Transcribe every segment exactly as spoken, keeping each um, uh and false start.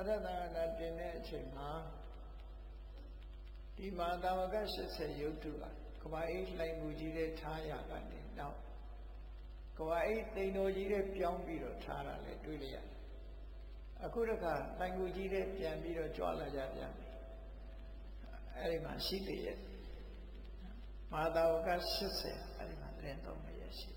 ရတနာတင်တဲ့အချိန်မှာဒီမှာသာဝက၈၀ရုပ်တုကကဘာအိတ်လှိုင်မှုကြီးတဲ့ထားရကနေနောက်ကဘာအိတ်တိမ်တော်ကြီးတဲ့ပြောင်းပြီးတော့ထားတာလည်းတွေ့လိုက်ရတယ်အခုတခါလှိုင်မှုကြီးတဲ့ပြန်ပြီးတော့ကြွလာကြပြန်ပြီအဲ့ဒီမှာရှိသေးရဲ့မဟာသာဝက၈၀အဲ့ဒီမှာသတင်းတော်မရရှိ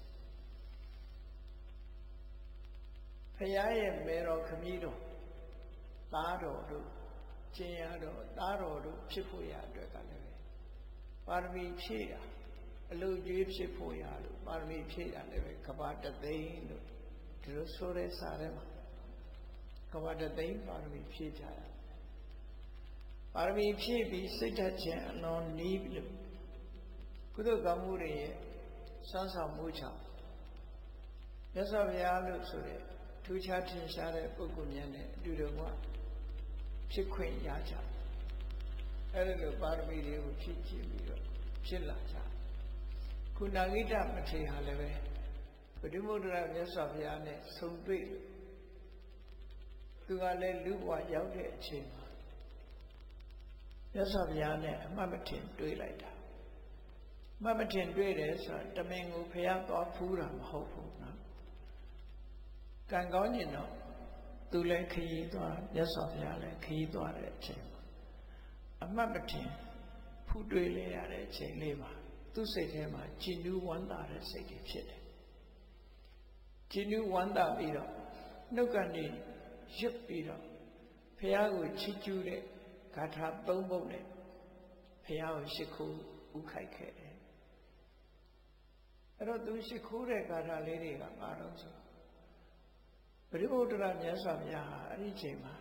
ဖရာရဲ့မေတော်ခမည်းတော်သားတော်တို့ကျင်ရတော်သားတော်တို့ဖြစ်ဖို့ရအတွက်ကလည်းပါရမီဖြည့်တာအလုကျွေးဖြစ်ဖို့ရလို့ပါရမီဖြည့်တာလည်းပဲကဘာတသိန်းလို့ဒီလိုဆိုတဲ့စာထဲမှာကဘာတသိန်းပါရမီဖြည့်ကြရပါရမီဖြည့်ပြီးစိတ်ဓာတ်ခြင်းအလွန်နီးပြီးလို့ကုသိုလ်ကောင်းမှုတွေရဲ့စွမ်းဆောင်မှုကြောင့်မြတ်စွာဘုရားလို့ဆိုတဲ့ထူးခြားထင်ရှားတဲ့ပုဂ္ဂိုလ်များနဲ့အတူတူကဖြစ်ခွင့်ရကြအဲ့ဒါလိုပါရမီတွေကိုဖြည့်ကျင့်ပြီးတော့ဖြစ်လာကြခုနာဂိတမထေရဟာလည်းပဲဗုဒ္ဓမုဒ္ဒရာမြတ်စွာဘုရားနဲ့ဆုံတွေ့လို့သူကလည်းလူဘဝရောက်တဲ့အချိန်မှာမြတ်စွာဘုရားနဲ့အမှတ်မထင်တွေ့လိုက်တာအမှတ်မထင်တွေ့တယ်ဆိုတာတမင်ကိုဘုရားသွားဖူးတာမဟုတ်ဘူးနော်ကံကောင်းရင်တော့သူလည်းခရီးသွားမြတ်စွာဘုရားလည်းခရီးသွားတဲ့အချိန်မှာအမှတ်မထင်ဖူးတွေ့လေရတဲ့အချိန်လေးမှာသူ့စိတ်ထဲမှာကြည်နူးဝမ်းသာတဲ့စိတ်တွေဖြစ်တယ်ကြည်နူးဝမ်းသာပြီးတော့နှုတ်ကနေရွတ်ပြီးတော့ဘုရားကိုချီးကျူးတဲ့ဂါထာသုံးပုဒ်နဲ့ဘုရားကိုရှိခိုးဥခိုက်ခဲ့တယ်အဲ့တော့သူရှိခိုးတဲ့ဂါထာလေးတွေကဘာလို့ဆိုဗုဒ္ဓဘုရားမြတ်စွာဘုရားဟာအဲ့ဒီအချိန်မှာ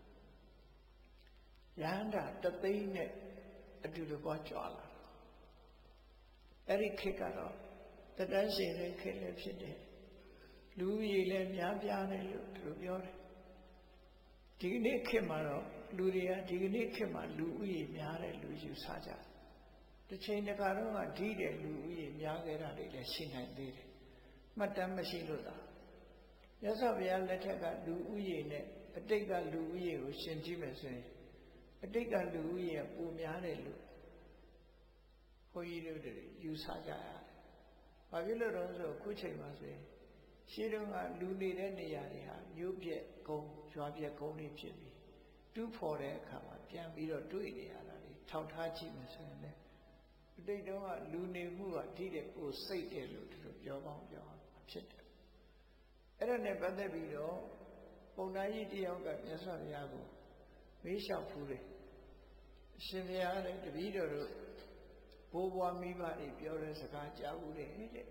ယန္တာတသိန်းနဲ့အတူတူပေါ်ကြွလာအဲ့ဒီခေတ်ကတော့တတန်းရှင်တဲ့ခေတ်လည်းဖြစ်တယ်လူကြီးလည်းများပြားတယ်လို့သူပြောတယ်ဒီကနေ့ခေတ်မှာတော့လူတွေကဒီကနေ့ခေတ်မှာလူဦးရေများတယ်လူယူဆကြတစ်ချိန်တခါတော့ကဒီတဲ့လူဦးရေများခဲ့တာတွေလည်းရှိနိုင်သေးတယ်မှတ်တမ်းမရှိလို့သာမြတ်စွာဘုရားလက်ထက်ကလူဦးရေနဲ့အတိတ်ကလူဦးရေကိုရှင်ကြည့်မယ်ဆိုရင်အတိတ်ကလူဦးရေပိုများတယ်လို့ဘုန်းကြီးတို့တွေယူဆကြရတယ်။ဘာဖြစ်လို့လဲဆိုတော့ခုချိန်မှာဆိုရင်ရှင်းတော့ကလူနေတဲ့နေရာတွေဟာမြို့ပြက်ကုန်းရွာပြက်ကုန်းတွေဖြစ်ပြီးတူးဖော်တဲ့အခါမှာပြန်ပြီးတော့တွေ့နေရတာတွေထောက်ထားကြည့်မယ်ဆိုရင်လည်းအတိတ်တုန်းကလူနေမှုကဒီတဲ့ကိုစိတ်တယ်လို့သူပြောကောင်းပြောဖြစ်တယ်။အဲ့ဒါနဲ့ပတ်သက်ပြီးတော့ပုံနာကြီးတယောက်ကမြတ်စွာဘုရားကိုမေးလျှောက်ဖူးတယ်။အရှင်ဘုရားလည်းတပည့်တော်တို့ဘိုးဘွားမိဘတွေပြောတဲ့စကားကြားဘူးတဲ့တဲ့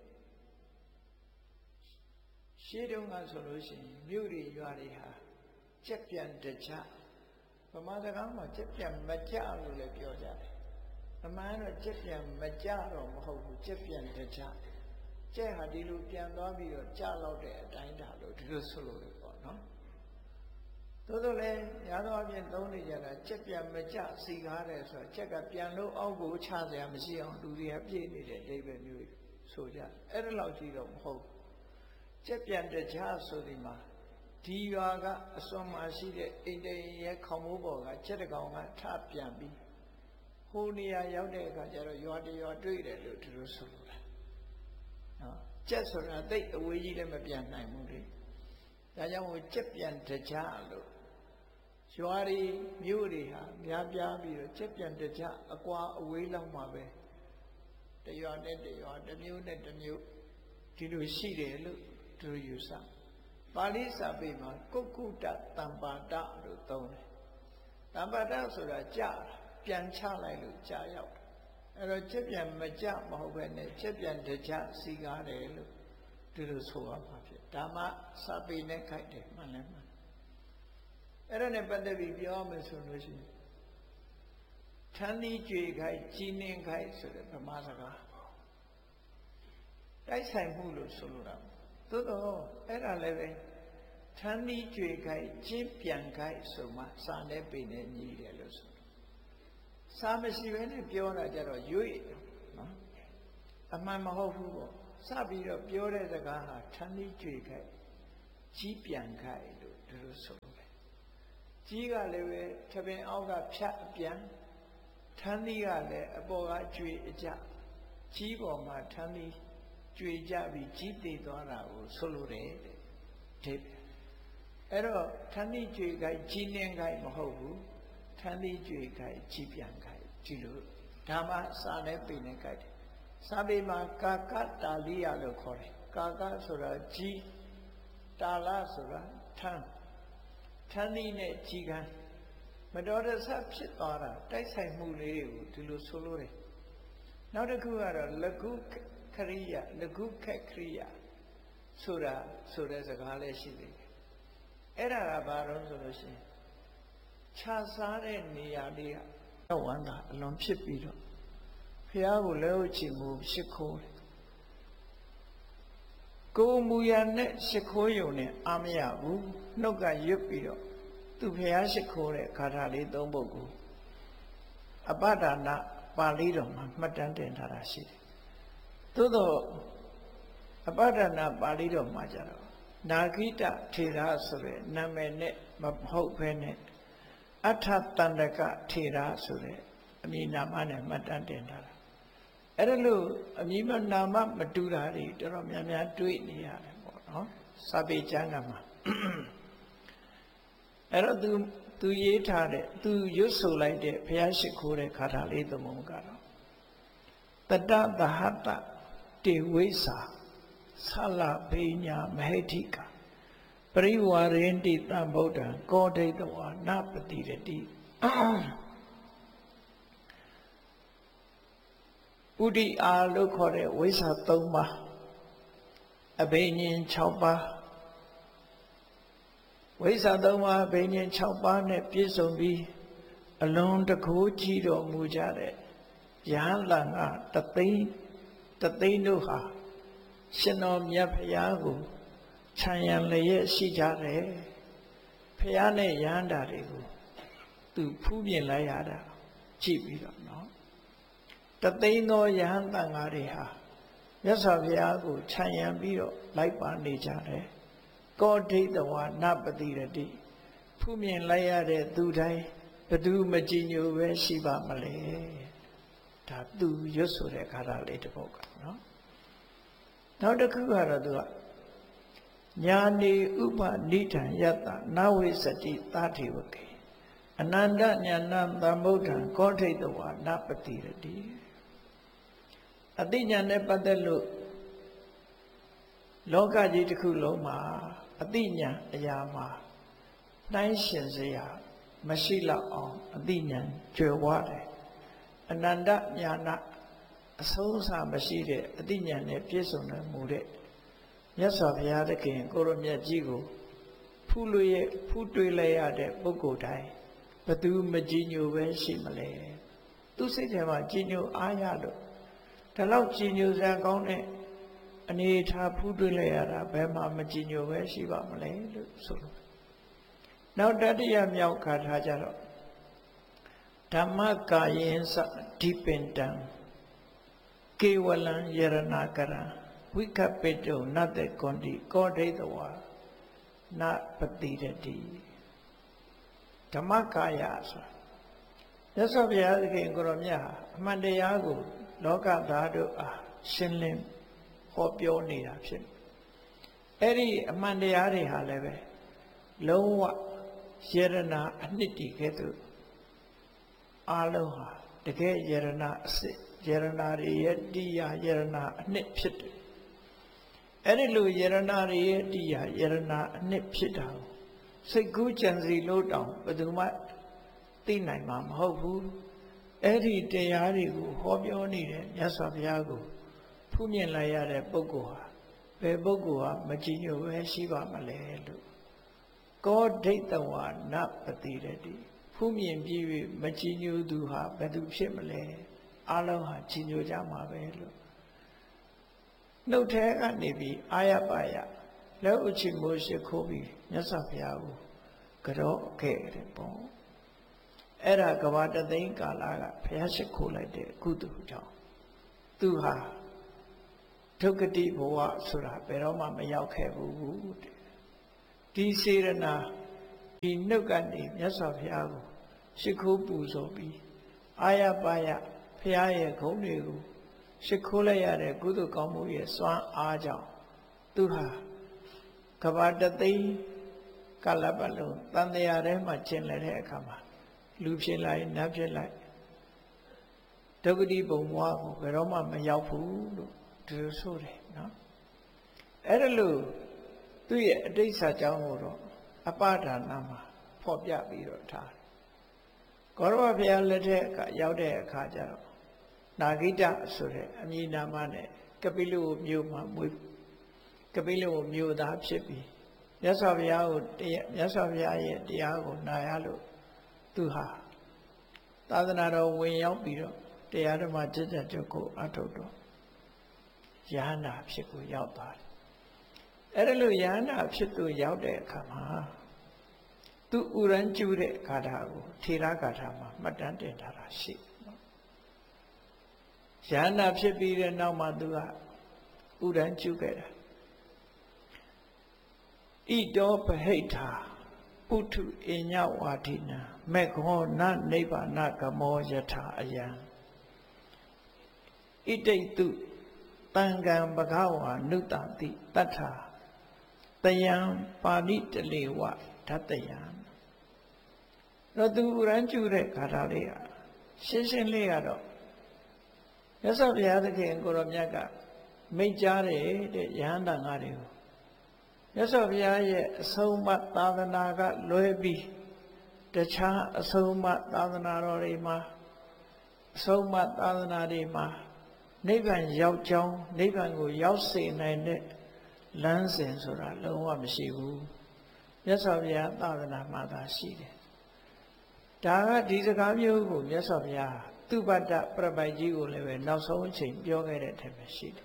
ရှေးတုန်းကဆိုလို့ရှိရင်မြို့တွေရွာတွေဟာကြက်ပြန်တကြဗမာစကားမှာကြက်ပြန်မကြလို့လည်းပြောကြတယ်အမှန်တော့ကြက်ပြန်မကြတော့မဟုတ်ဘူးကြက်ပြန်တကြကြက်ဟာဒီလိုပြန်သွားပြီးတော့ကြလောက်တဲ့အတိုင်းတာလို့ဒီလိုဆိုလို့ရပေါ့နော်သို့သောလည်းညာသောအပြင်သုံးနေကြတာကြက်ပြန်မကြစီကားတယ်ဆိုတော့ကြက်ကပြန်လို့အောက်ကိုချစရာမရှိအောင်လူတွေကပြည့်နေတဲ့အိဗယ်မျိုးဆိုကြအဲ့ဒါလောက်ကြီးတော့မဟုတ်ကြက်ပြန်တကြဆိုဒီမှာဒီရွာကအစွန်မှာရှိတဲ့အိမ်တိမ်ရဲ့ခေါင်မိုးပေါ်ကကြက်တကောင်ကထပြန်ပြီးဟိုနေရာရောက်တဲ့အခါကျတော့ရွာတရွာတွေ့တယ်လို့သူတို့ဆိုလို့လားနော်ကြက်ဆိုတာတိတ်အဝေးကြီးလည်းမပြန်နိုင်ဘူးလေဒါကြောင့်ဟိုကြက်ပြန်တကြလို့ရွာတွေမြို့တွေဟာများပြားပြီးတော့ကြက်ပြန်တကြအကွာအဝေးလောက်မှာပဲတရွာနဲ့တရွာတစ်မျိုးနဲ့တစ်မျိုးဒီလိုရှိတယ်လို့သူယူဆပါဠိစာပေမှာကုက္ကုတ္တတမ္ပါဒလို့သုံးတယ်တမ္ပါဒဆိုတာကြပြန်ချလိုက်လို့ကြာရောက်အဲ့တော့ကြက်ပြန်မကြမဟုတ်ပဲနဲ့ကြက်ပြန်တကြစီကားတယ်လို့ဒီလိုဆိုရမှာဖြစ်ဓမ္မစာပေနဲ့ခိုက်တယ်မှန်လဲမှန်အဲ့ဒါနဲ့ပတ်သက်ပြီးပြောမယ်ဆိုလို့ရှိရင်ထန်းသီးကြွေခိုက်ကြီးနှင်းခိုက်ဆိုတဲ့ဗမာစကားတိုက်ဆိုင်မှုလို့ဆိုလိုတာသို့တော့အဲ့ဒါလည်းပဲထန်းသီးကြွေခိုက်ကျင်းပြန်ခိုက်ဆိုမှစာနဲ့ပေနဲ့ညီးတယ်လို့ဆိုစာမရှိဘဲနဲ့ပြောတာကြတော့ရွေ့နော်အမှန်မဟုတ်ဘူးပေါ့စပြီးတော့ပြောတဲ့စကားဟာထန်းသီးကြွေခိုက်ကြီးပြန်ခိုက်လို့ဒီလိုဆိုလို့ပဲကြီးကလည်းပဲထပင်အောက်ကဖြတ်အပြန်ထန်းသီးကလည်းအပေါ်ကကျွေအကြကြီးပေါ်မှာထန်းသီးကျွေကြပြီးကြီးတည်သွားတာကိုဆိုလိုတယ်တဲ့ဒီအဲ့တော့ထန်းသီးကျွေခိုက်ကြီးနှင်းခိုက်မဟုတ်ဘူးထန်းသီးကျွေခိုက်ကြီးပြန်ခိုက်ဒီလိုဒါမှစာနဲ့ပေနဲ့ခိုက်တယ်စာပေမှာကာကတာလိယလို့ခေါ်တယ်ကာကဆိုတာကြီးတာလဆိုတာထန်းထန်းသီးနဲ့ကြီးကန်းမတော်တဆဖြစ်သွားတာတိုက်ဆိုင်မှုလေးတွေကိုဒီလိုဆိုလို့တယ်နောက်တစ်ခုကတော့လကုခရိယလကုခက်ခရိယဆိုတာဆိုတဲ့စကားလည်းရှိသေးတယ်အဲ့ဒါကဘာလို့ဆိုလို့ရှိရင်ခြားစားတဲ့နေရာလေးကဝမ်းသာအလွန်ဖြစ်ပြီးတော့ဘုရားကိုလက်ဥချီမှုရှိခိုးတယ်ကိုမူရနဲ့ရှိခိုးယုံနဲ့အာမရဘူးနှုတ်ကရွတ်ပြီးတော့သူဘုရားရှိခိုးတဲ့ဂါထာလေးသုံးပုဒ်ကိုအပဒါနပါဠိတော်မှာမှတ်တမ်းတင်ထားတာရှိတယ်သို့တော့အပဒါနပါဠိတော်မှာကြတော့နာဂိတထေရဆိုတဲ့နာမည်နဲ့မဟုတ်ဘဲနဲ့အဋ္ဌတန္တကထေရဆိုတဲ့အမည်နာမနဲ့မှတ်တမ်းတင်ထားတာအဲ့ဒါလို့အမည်နာမမတူတာတွေတော်တော်များများတွေ့နေရတယ်ပေါ့နော်စာပေကျမ်းကမှာအဲ့တော့သူသူရေးထားတဲ့သူရွတ်ဆိုလိုက်တဲ့ဘုရားရှိခိုးတဲ့ခါထာလေးသမုံကတော့တတသဟတတေဝိစာဆလဘိညာမဟိဋ္ဌိကပရိဝါရင်တိတံဗုဒ္ဓံကောဒိတဝါနပတိရတိဥဒိအာလို့ခေါ်တဲ့ဝိစာသုံးပါးအဘိညာဉ်၆ပါးဝိစာသုံးပါးဘိညာဉ်၆ပါးနဲ့ပြည့်စုံပြီးအလွန်တကိုးကြည်တော်မူကြတဲ့ယဟန်လန်ကတသိန်းတသိန်းတို့ဟာရှင်တော်မြတ်ဖရာကိုခြံရံလျက်ရှိကြတယ်ဖရာနဲ့ယဟန္တာတွေကိုသူဖူးမြင်လိုက်ရတာကြည့်ပြီးတော့နော်တသိန်းသောယဟန်တန်ဃာတွေဟာမြတ်စွာဘုရားကိုခြံရံပြီးတော့လိုက်ပါနေကြတယ်ကောဒိတဝါနပတိရတိဖူးမြင်လိုက်ရတဲ့သူတိုင်းဘသူမကြည်ညိုပဲရှိပါမလဲဒါသူရွတ်ဆိုတဲ့ခါတာလေးတစ်ပုဒ်ကနော်နောက်တစ်ခုကတော့သူကညာနေဥပနိဒံယတ္တနဝိစတိသာထေဝကေအနန္တညာဏသမ္ဗုဒ္ဓံကောဋိတဝါနပတိရတိအတိညာနဲ့ပတ်သက်လို့လောကကြီးတစ်ခုလုံးမှာအတိညာအရာမှာနှိုင်းရှင်စရာမရှိတော့အောင်အတိညာကျွယ်ဝတယ်အနန္တညာဏအဆုံးအစမရှိတဲ့အတိညာနဲ့ပြည့်စုံတဲ့မူတဲ့မြတ်စွာဘုရားသခင်ကိုရမြတ်ကြီးကိုဖူးလို့ရဖူးတွေးလိုက်ရတဲ့ပုဂ္ဂိုလ်တိုင်းဘသူမကြည်ညိုပဲရှိမလဲသူစိတ်ထဲမှာကြည်ညိုအားရလို့ဒါလောက်ကြည်ညိုစရာကောင်းတဲ့အနေထားဖူးတွေးလိုက်ရတာဘယ်မှာမကြည်ညိုပဲရှိပါမလဲလို့ဆိုလို့နောက်တတိယမြောက်ခါထားကြတော့ဓမ္မကာယင်စဓိပင်တံကေဝလံယရဏကရံဝိကပိတုနတ္တကွန်တိကောဒိတဝါနပတိရတိဓမ္မကာယဆိုမြတ်စွာဘုရားသခင်ကိုရောမြတ်အမှန်တရားကိုလောကသားတို့အားရှင်းလင်းဟောပြောနေတာဖြစ်အဲ့ဒီအမှန်တရားတွေဟာလည်းပဲလုံးဝယရဏအနှစ်တည်ခဲ့သူအလုံးဟာတကယ်ယရဏအစစ်ယရဏတွေရဲ့တရားယရဏအနှစ်ဖြစ်တယ်အဲ့ဒီလိုယရဏတွေရဲ့တရားယရဏအနှစ်ဖြစ်တာကိုစိတ်ကူးကြံစီလို့တောင်ဘယ်သူမှသိနိုင်မှာမဟုတ်ဘူးအဲ့ဒီတရားတွေကိုဟောပြောနေတဲ့မြတ်စွာဘုရားကိုဖူးမြင်လိုက်ရတဲ့ပုဂ္ဂိုလ်ဟာဘယ်ပုဂ္ဂိုလ်ဟာမကြည်ညိုပဲရှိပါမလဲလို့ကောဒိတဝါနပတိရတိဖူးမြင်ပြီးမကြည်ညိုသူဟာဘယ်သူဖြစ်မလဲအလုံးဟာကြည်ညိုကြမှာပဲလို့နှုတ်ထဲကနေပြီးအာရပါယလက်ဥချီမိုးရှိခိုးပြီးမြတ်စွာဘုရားကိုကြော့ခဲ့တယ်ပေါ့အဲ့ဒါကဘာတသိန်းကာလကဘုရားရှိခိုးလိုက်တဲ့ကုသိုလ်ကြောင့်သူဟာဒုက္ခတိဘဝဆိုတာဘယ်တော့မှမရောက်ခဲ့ဘူးဒီစေရနာဒီနှုတ်ကနေမြတ်စွာဘုရားကိုရှိခိုးပူဇော်ပြီးအာရပါယဘုရားရဲ့ဂုဏ်တွေကိုရှိခိုးလိုက်ရတဲ့ကုသိုလ်ကောင်းမှုရဲ့စွမ်းအားကြောင့်သူဟာကဘာတသိန်းကလပ်ပတ်လုံးတန်တရားထဲမှာကျင်လည်တဲ့အခါမှာလူဖြစ်လိုက်နတ်ဖြစ်လိုက်ဒုက္ခတိဘုံဘဝကိုဘယ်တော့မှမရောက်ဘူးလို့ဒီလိုဆိုတယ်နော်အဲ့ဒါလို့သူ့ရဲ့အတိတ်စာကြောင်းကိုတော့အပဒါနမှာဖော်ပြပြီးတော့ထားတယ်ကောရဝဘုရားလက်ထက်ကရောက်တဲ့အခါကျတော့နာဂိတဆိုတဲ့အမည်နာမနဲ့ကပိလုမြို့မှာမွေးကပိလုမြို့သားဖြစ်ပြီးမြတ်စွာဘုရားကိုတရားမြတ်စွာဘုရားရဲ့တရားကိုနာရလို့သူဟာသာသနာတော်ဝင်ရောက်ပြီးတော့တရားဓမ္မကျင့်ကြံကြုတ်ကိုအထုတ်တော့ယဟနာဖြစ်ကိုရောက်သွားတယ်အဲ့ဒါလို့ယဟနာဖြစ်သူရောက်တဲ့အခါမှာသူဥရန်ကျူးတဲ့ဂါထာကိုထေရဂါထာမှာမှတ်တမ်းတင်ထားတာရှိနော်ယဟနာဖြစ်ပြီးတဲ့နောက်မှာသူကဥရန်ကျူးခဲ့တာဣတောပဟိဋ္ဌာပုထုအညဝါဒိနာမေခောနနိဗ္ဗာနကမောယထာအယံဣတိတုတံကံဘဂဝါနုတတိတတ္ထာတယံပါဠိတလေဝဓတ္တယံတော့သူဥရန်ကျူတဲ့ဂါထာလေးကရှင်းရှင်းလေးကတော့မြတ်စွာဘုရားသခင်ကိုရောမြတ်ကမိန့်ကြားတယ်တဲ့ယဟန္တာငါတွေကိုမြတ်စွာဘုရားရဲ့အဆုံးအမသာသနာကလွဲပြီးတခြားအဆုံးအမသာသနာတော်တွေမှာအဆုံးအမသာသနာတွေမှာနိဗ္ဗာန်ရောက်ကြောင်းနိဗ္ဗာန်ကိုရောက်စေနိုင်တဲ့လမ်းစဉ်ဆိုတာလုံးဝမရှိဘူးမြတ်စွာဘုရားသာသနာမှာသာရှိတယ်ဒါကဒီစကားမျိုးကိုမြတ်စွာဘုရားသူပတ္တပရပိုက်ကြီးကိုလည်းပဲနောက်ဆုံးအချိန်ပြောခဲ့တဲ့အထက်မှာရှိတယ်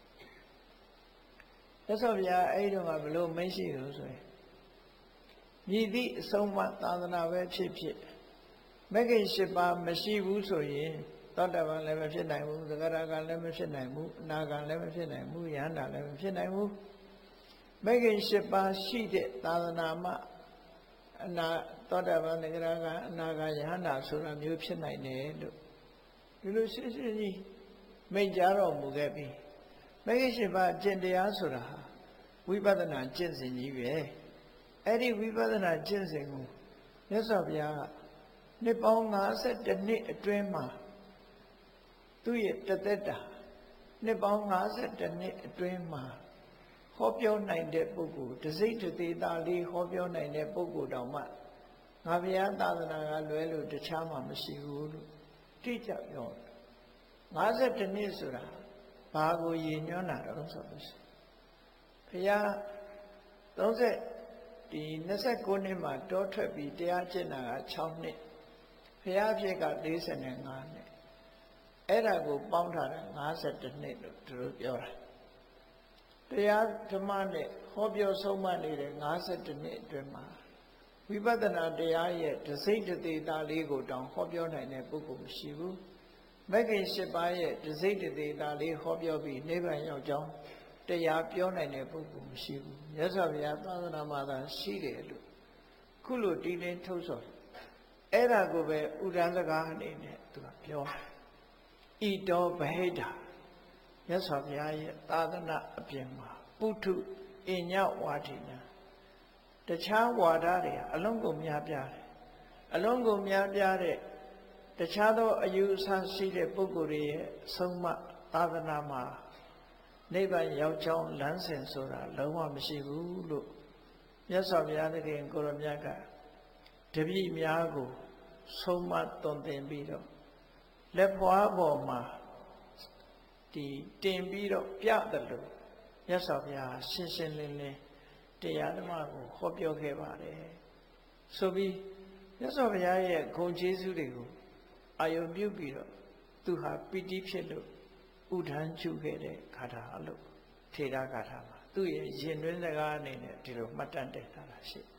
မြတ်စွာဘုရားအဲ့ဒီတော့ကဘလို့မရှိလို့ဆိုရင်မြည်သည့်အဆုံးအမသာသနာပဲဖြစ်ဖြစ်မဂ္ဂင်၈ပါးမရှိဘူးဆိုရင်သောတာပန်လည်းမဖြစ်နိုင်ဘူးသဂရကလည်းမဖြစ်နိုင်ဘူးအနာဂံလည်းမဖြစ်နိုင်ဘူးယန္တာလည်းမဖြစ်နိုင်ဘူးမဂ္ဂင်၈ပါးရှိတဲ့သာသနာမှာအနာသောတာပန်သဂရကအနာဂံယန္တာဆိုတာမျိုးဖြစ်နိုင်တယ်လို့ဒီလိုရှင်းရှင်းကြီးမိန့်ကြားတော်မူခဲ့ပြီးမဂ္ဂင်၈ပါးကျင့်တရားဆိုတာဟာဝိပဿနာကျင့်စဉ်ကြီးပဲအဲ့ဒီဝိပဿနာကျင့်စဉ်ကိုမြတ်စွာဘုရားကနှစ်ပေါင်း၅၁နှစ်အတွင်းမှာသူ့ရဲ့တသက်တာနှစ်ပေါင်း၅၁နှစ်အတွင်းမှာဟောပြောနိုင်တဲ့ပုဂ္ဂိုလ်တစိမ့်တသေးသားလေးဟောပြောနိုင်တဲ့ပုဂ္ဂိုလ်တောင်မှငါဘုရားသာသနာကလွဲလို့တခြားမှမရှိဘူးလို့တိကျပြော၅၁နှစ်ဆိုတာဘာကိုရည်ညွှန်းတာတော့ဆိုလို့ရှိရင်ဘုရား၃၀ဒီ၂၉နှစ်မှာတောထွက်ပြီးတရားကျင့်တာက၆နှစ်ဘုရားဖြစ်က၄၅နှစ်အဲ့ဒါကိုပေါင်းထားတာ၅၁နှစ်လို့သူတို့ပြောတာတရားဓမ္မနဲ့ဟောပြောဆုံးမနေတဲ့၅၁နှစ်အတွင်းမှာဝိပဿနာတရားရဲ့တစိမ့်တသေးသားလေးကိုတောင်ဟောပြောနိုင်တဲ့ပုဂ္ဂိုလ်မရှိဘူးမဂ္ဂင်၈ပါးရဲ့တစိမ့်တသေးသားလေးဟောပြောပြီးနိဗ္ဗာန်ရောက်ကြောင်းတရားပြောနိုင်တဲ့ပုဂ္ဂိုလ်မရှိဘူးမြတ်စွာဘုရားသာသနာမှာသာရှိတယ်လို့ခုလိုတီးလင်းထုတ်ဆော်အဲ့ဒါကိုပဲဥဒ္ဒစကားအနေနဲ့သူကပြောဣတောဗဟိတ္တာမြတ်စွာဘုရားရဲ့သာသနာအပြင်မှာပုထုအညဝါဒိနာတခြားဝါဒတွေအလုံးကုန်များပြားတယ်အလုံးကုန်များပြားတဲ့တခြားသောအယူအဆရှိတဲ့ပုဂ္ဂိုလ်တွေရဲ့အဆုံးအမသာသနာမှာနိဗ္ဗာန်ရောက်ကြောင်းလမ်းစဉ်ဆိုတာလုံးဝမရှိဘူးလို့မြတ်စွာဘုရားသခင်ကိုရမြတ်ကတပည့်များကိုဆုံးမသွန်သင်ပြီးတော့လက်ဖွားပေါ်မှာဒီတင်ပြီးတော့ပြတယ်လို့မြတ်စွာဘုရားရှင်းရှင်းလင်းလင်းတရားဓမ္မကိုဟောပြောခဲ့ပါတယ်ဆိုပြီးမြတ်စွာဘုရားရဲ့ဂုဏ်ကျေးဇူးတွေကိုအာယုံပြုပြီးတော့သူဟာပီတိဖြစ်လို့ဥဒန်းကျုခဲ့တဲ့ဂါထာလို့ထေရဂါထာမှာသူ့ရဲ့ရင်တွင်းစကားအနေနဲ့ဒီလိုမှတ်တမ်းတင်ထားတာရှိ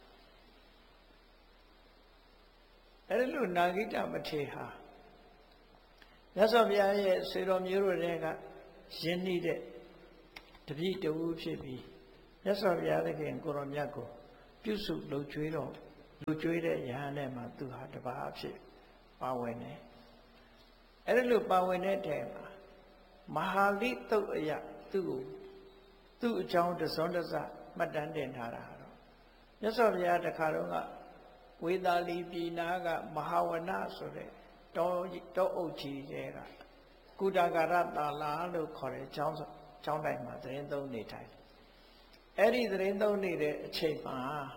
အဲ့လိုနာဂိတမထေဟာမြတ်စွာဘုရားရဲ့ဆွေတော်မျိုးတို့တွေကယဉ်နှီးတဲ့တပည့်တူဖြစ်ပြီးမြတ်စွာဘုရားသခင်ကိုရောမြတ်ကိုပြုစုလှုပ်ကြွေးတော်လူကျွေးတဲ့ယဟန်ထဲမှာသူဟာတပါးအဖြစ်ပါဝင်တယ်အဲ့ဒါလို့ပါဝင်တဲ့ထဲမှာမဟာလိတုတ်အယသူ့ကိုသူ့အကြောင်းတစွန်းတစမှတ်တမ်းတင်ထားတာတော့မြတ်စွာဘုရားတခါတော့ကဝေသာလီပြည်နာကမဟာဝနဆိုတဲ့တောတောအုပ်ကြီးတွေကကုတဂရတာလာလို့ခေါ်တဲ့ကျောင်းကျောင်းတိုင်းမှာသတင်းသုံးနေထိုင်အဲ့ဒီသတင်းသုံးနေတဲ့အချိန်မှာ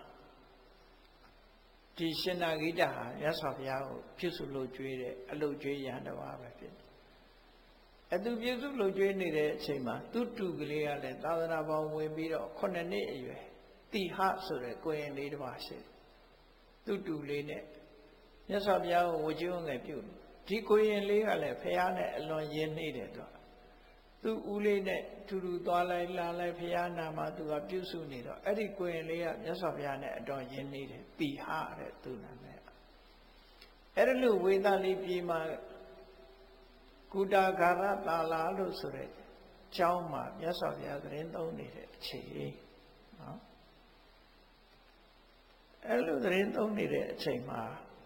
ဒီရှင်နာဂိတဟာမြတ်စွာဘုရားကိုပြုစုလို့ကျွေးတဲ့အလုပ်ကျွေးရဟန်းတစ်ပါးပဲဖြစ်တယ်အတူပြုစုလို့ကျွေးနေတဲ့အချိန်မှာသူတူကလေးကလည်းသာသနာပေါင်းဝင်ပြီးတော့ခုနှစ်နှစ်အရွယ်တိဟဆိုတဲ့ကိုရင်လေးတစ်ပါးရှိတယ်သူတူလေးနဲ့မြတ်စွာဘုရားကိုဝကျွန်းငယ်ပြုတ်ဒီကိုရင်လေးကလည်းဖះနဲ့အလွန်ရင်းနှီးတယ်တော့သူဦးလေးနဲ့ထူထူသွားလိုက်လာလိုက်ဖះနာမှာသူကပြုစုနေတော့အဲ့ဒီကိုရင်လေးကမြတ်စွာဘုရားနဲ့အတော်ရင်းနှီးတယ်တိဟတဲ့သူနာမည်အဲ့ဒါလို့ဝေသာလီပြည်မှာကုတာဂရတာလာလို့ဆိုတဲ့ကျောင်းမှာမြတ်စွာဘုရားသတင်းသုံးနေတဲ့အချိန်နော်အဲ့လိုသတင်းသုံးနေတဲ့အချိန်မှာ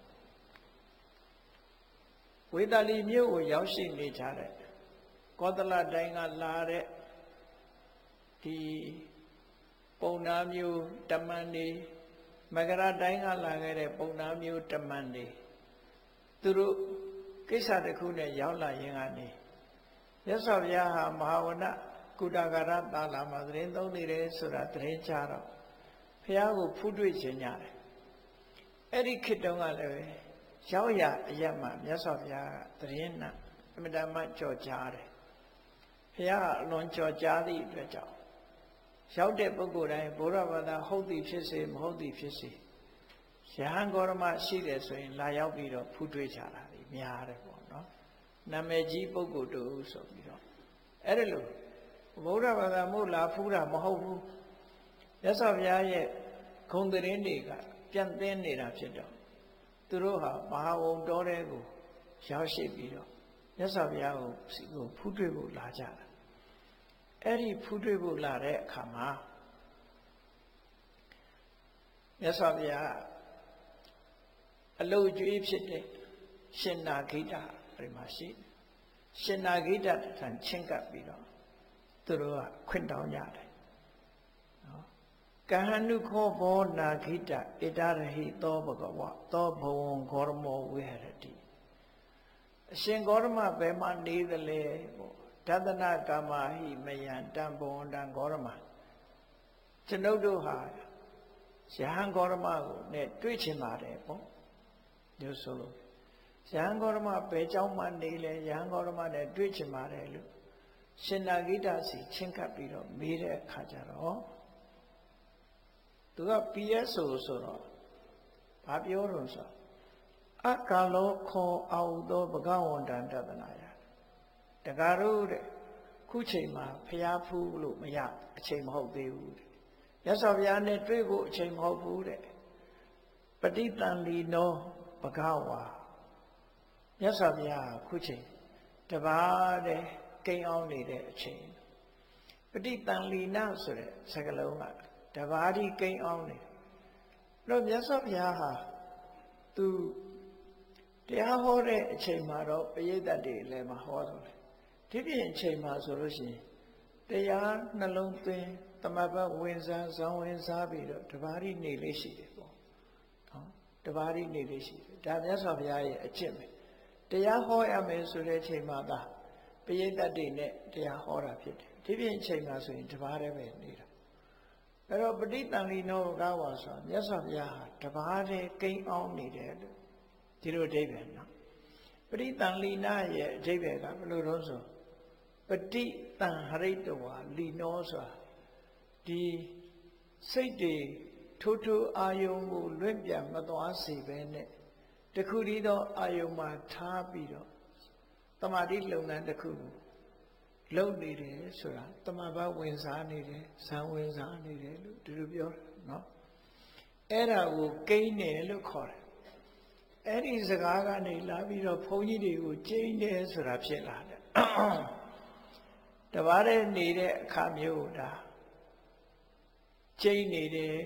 ဝေသာလီမြို့ကိုရောက်ရှိနေကြတဲ့ကောသလတိုင်းကလာတဲ့ဒီပုံနာမျိုးတမန်တွေမကရတိုင်းကလာခဲ့တဲ့ပုံနာမျိုးတမန်တွေသူတို့ကိစ္စတစ်ခုနဲ့ရောက်လာရင်ကနေမြတ်စွာဘုရားဟာမဟာဝနကုတဂရတာလာမှာသတင်းသုံးနေတယ်ဆိုတာသတင်းချတော့ဘုရားကိုဖူးတွေ့ခြင်းညာတယ်အဲ့ဒီခေတ်တုန်းကလည်းရောက်ရအရက်မှာမြတ်စွာဘုရားကသတင်းနာအမြဲတမ်းကြော်ကြားတယ်ဘုရားကအလွန်ကြော်ကြားသည့်အတွက်ကြောင့်ရောက်တဲ့ပုဂ္ဂိုလ်တိုင်းဘုရားဘာသာဟုတ်သည်ဖြစ်စေမဟုတ်သည်ဖြစ်စေယဟန်ဂေါရမရှိတယ်ဆိုရင်လာရောက်ပြီးတော့ဖူးတွေ့ကြတာလေများတယ်ပေါ့နော်နာမည်ကြီးပုဂ္ဂိုလ်တူဆိုပြီးတော့အဲ့ဒါလို့ဘုရားဘာသာမို့လာဖူးတာမဟုတ်ဘူးမြတ်စွာဘုရားရဲ့ဂုဏ်သတင်းတွေကပြန့်သင်းနေတာဖြစ်တော့သူတို့ဟာမဟာဝုံတော်တဲ့ကိုရောက်ရှိပြီးတော့မြတ်စွာဘုရားကိုဖူးတွေ့ဖို့လာကြတာအဲ့ဒီဖူးတွေ့ဖို့လာတဲ့အခါမှာမြတ်စွာဘုရားအလုတ်ကျွေးဖြစ်တဲ့ရှင်နာဂိတဒီမှာရှိရှင်နာဂိတထံချင်းကပ်ပြီးတော့သူတို့ကခွင့်တောင်းကြတယ်နော်ကဟဏုခောဘောနာဂိတဣတရဟိသောဘဂဝသောဘဝံဂေါရမောဝိဟရတိအရှင်ဂေါရမဘယ်မှာနေသလဲပေါ့ဒသနကာမဟိမယံတံဘဝန္တံဂေါရမကျွန်ုပ်တို့ဟာယဟန်ဂေါရမကိုနဲ့တွေ့ချင်ပါတယ်ပေါ့ညဆိုလို့ယဟန်ဂေါရမဘယ်เจ้าမှနေလဲယဟန်ဂေါရမနဲ့တွေ့ချင်ပါတယ်လို့ရှင်နာဂိတစီချင်းကပ်ပြီးတော့မေးတဲ့အခါကျတော့သူက ပီ အက် ဆိုဆိုတော့ဘာပြောလို့ဆိုအကာလောခောအာဟုသောဘဂဝန္တံတသနာယတကားတို့တဲ့ခုချိန်မှာဖျားဖူးလို့မရအချိန်မဟုတ်သေးဘူးတဲ့မြတ်စွာဘုရားနဲ့တွေ့ဖို့အချိန်မဟုတ်ဘူးတဲ့ပဋိသန္လီနောဘဂဝါမြတ်စွာဘုရားခုချိန်တပါးတဲ့ကိန်းအောင်နေတဲ့အချိန်ပဋိသန္လီနဆိုတဲ့စကားလုံးကတပါးဒီကိန်းအောင်နေတော့မြတ်စွာဘုရားဟာသူတရားဟောတဲ့အချိန်မှာတော့ပရိသတ်တွေလည်းမဟောတော့ဒီပြင်အချိန်မှာဆိုလို့ရှိရင်တရားနှလုံးသွင်းသမဘဝင်စားဇောင်းဝင်စားပြီးတော့တပါးဒီနေလေးရှိတယ်ပေါ့နော်တပါးဒီနေလေးရှိတယ်ဒါမြတ်စွာဘုရားရဲ့အကျင့်ပဲတရားဟောရမယ်ဆိုတဲ့အချိန်မှာသာပရိသတ်တွေနဲ့တရားဟောတာဖြစ်တယ်ဒီပြင်အချိန်မှာဆိုရင်တပါးတည်းပဲနေတာအဲ့တော့ပဋိသန္လီနောဘဂဝါဆိုမြတ်စွာဘုရားဟာတပါးတည်းကိန်းအောင်နေတယ်လို့ဒီလိုအဓိပ္ပာယ်နော်ပဋိသန္လီနာရဲ့အဓိပ္ပာယ်ကဘယ်လိုတော့ဆိုပဋိသံဟရိတဝါလီနောဆိုတာဒီစိတ်တွေထိုးထိုးအာယုံကိုလွင့်ပြန်မသွားစေပဲနဲ့တခုတည်းသောအာယုံမှာထားပြီးတော့တမာတိလုပ်ငန်းတစ်ခုလုပ်နေတယ်ဆိုတာတမဘဝင်စားနေတယ်ဇံဝင်စားနေတယ်လို့ဒီလိုပြောတယ်နော်အဲ့ဒါကိုကိန်းတယ်လို့ခေါ်တယ်အဲ့ဒီစကားကနေလာပြီးတော့ဘုန်းကြီးတွေကိုကျိန်းတယ်ဆိုတာဖြစ်လာတယ်တပါးတည်းနေတဲ့အခါမျိုးဒါကျိန်းနေတယ်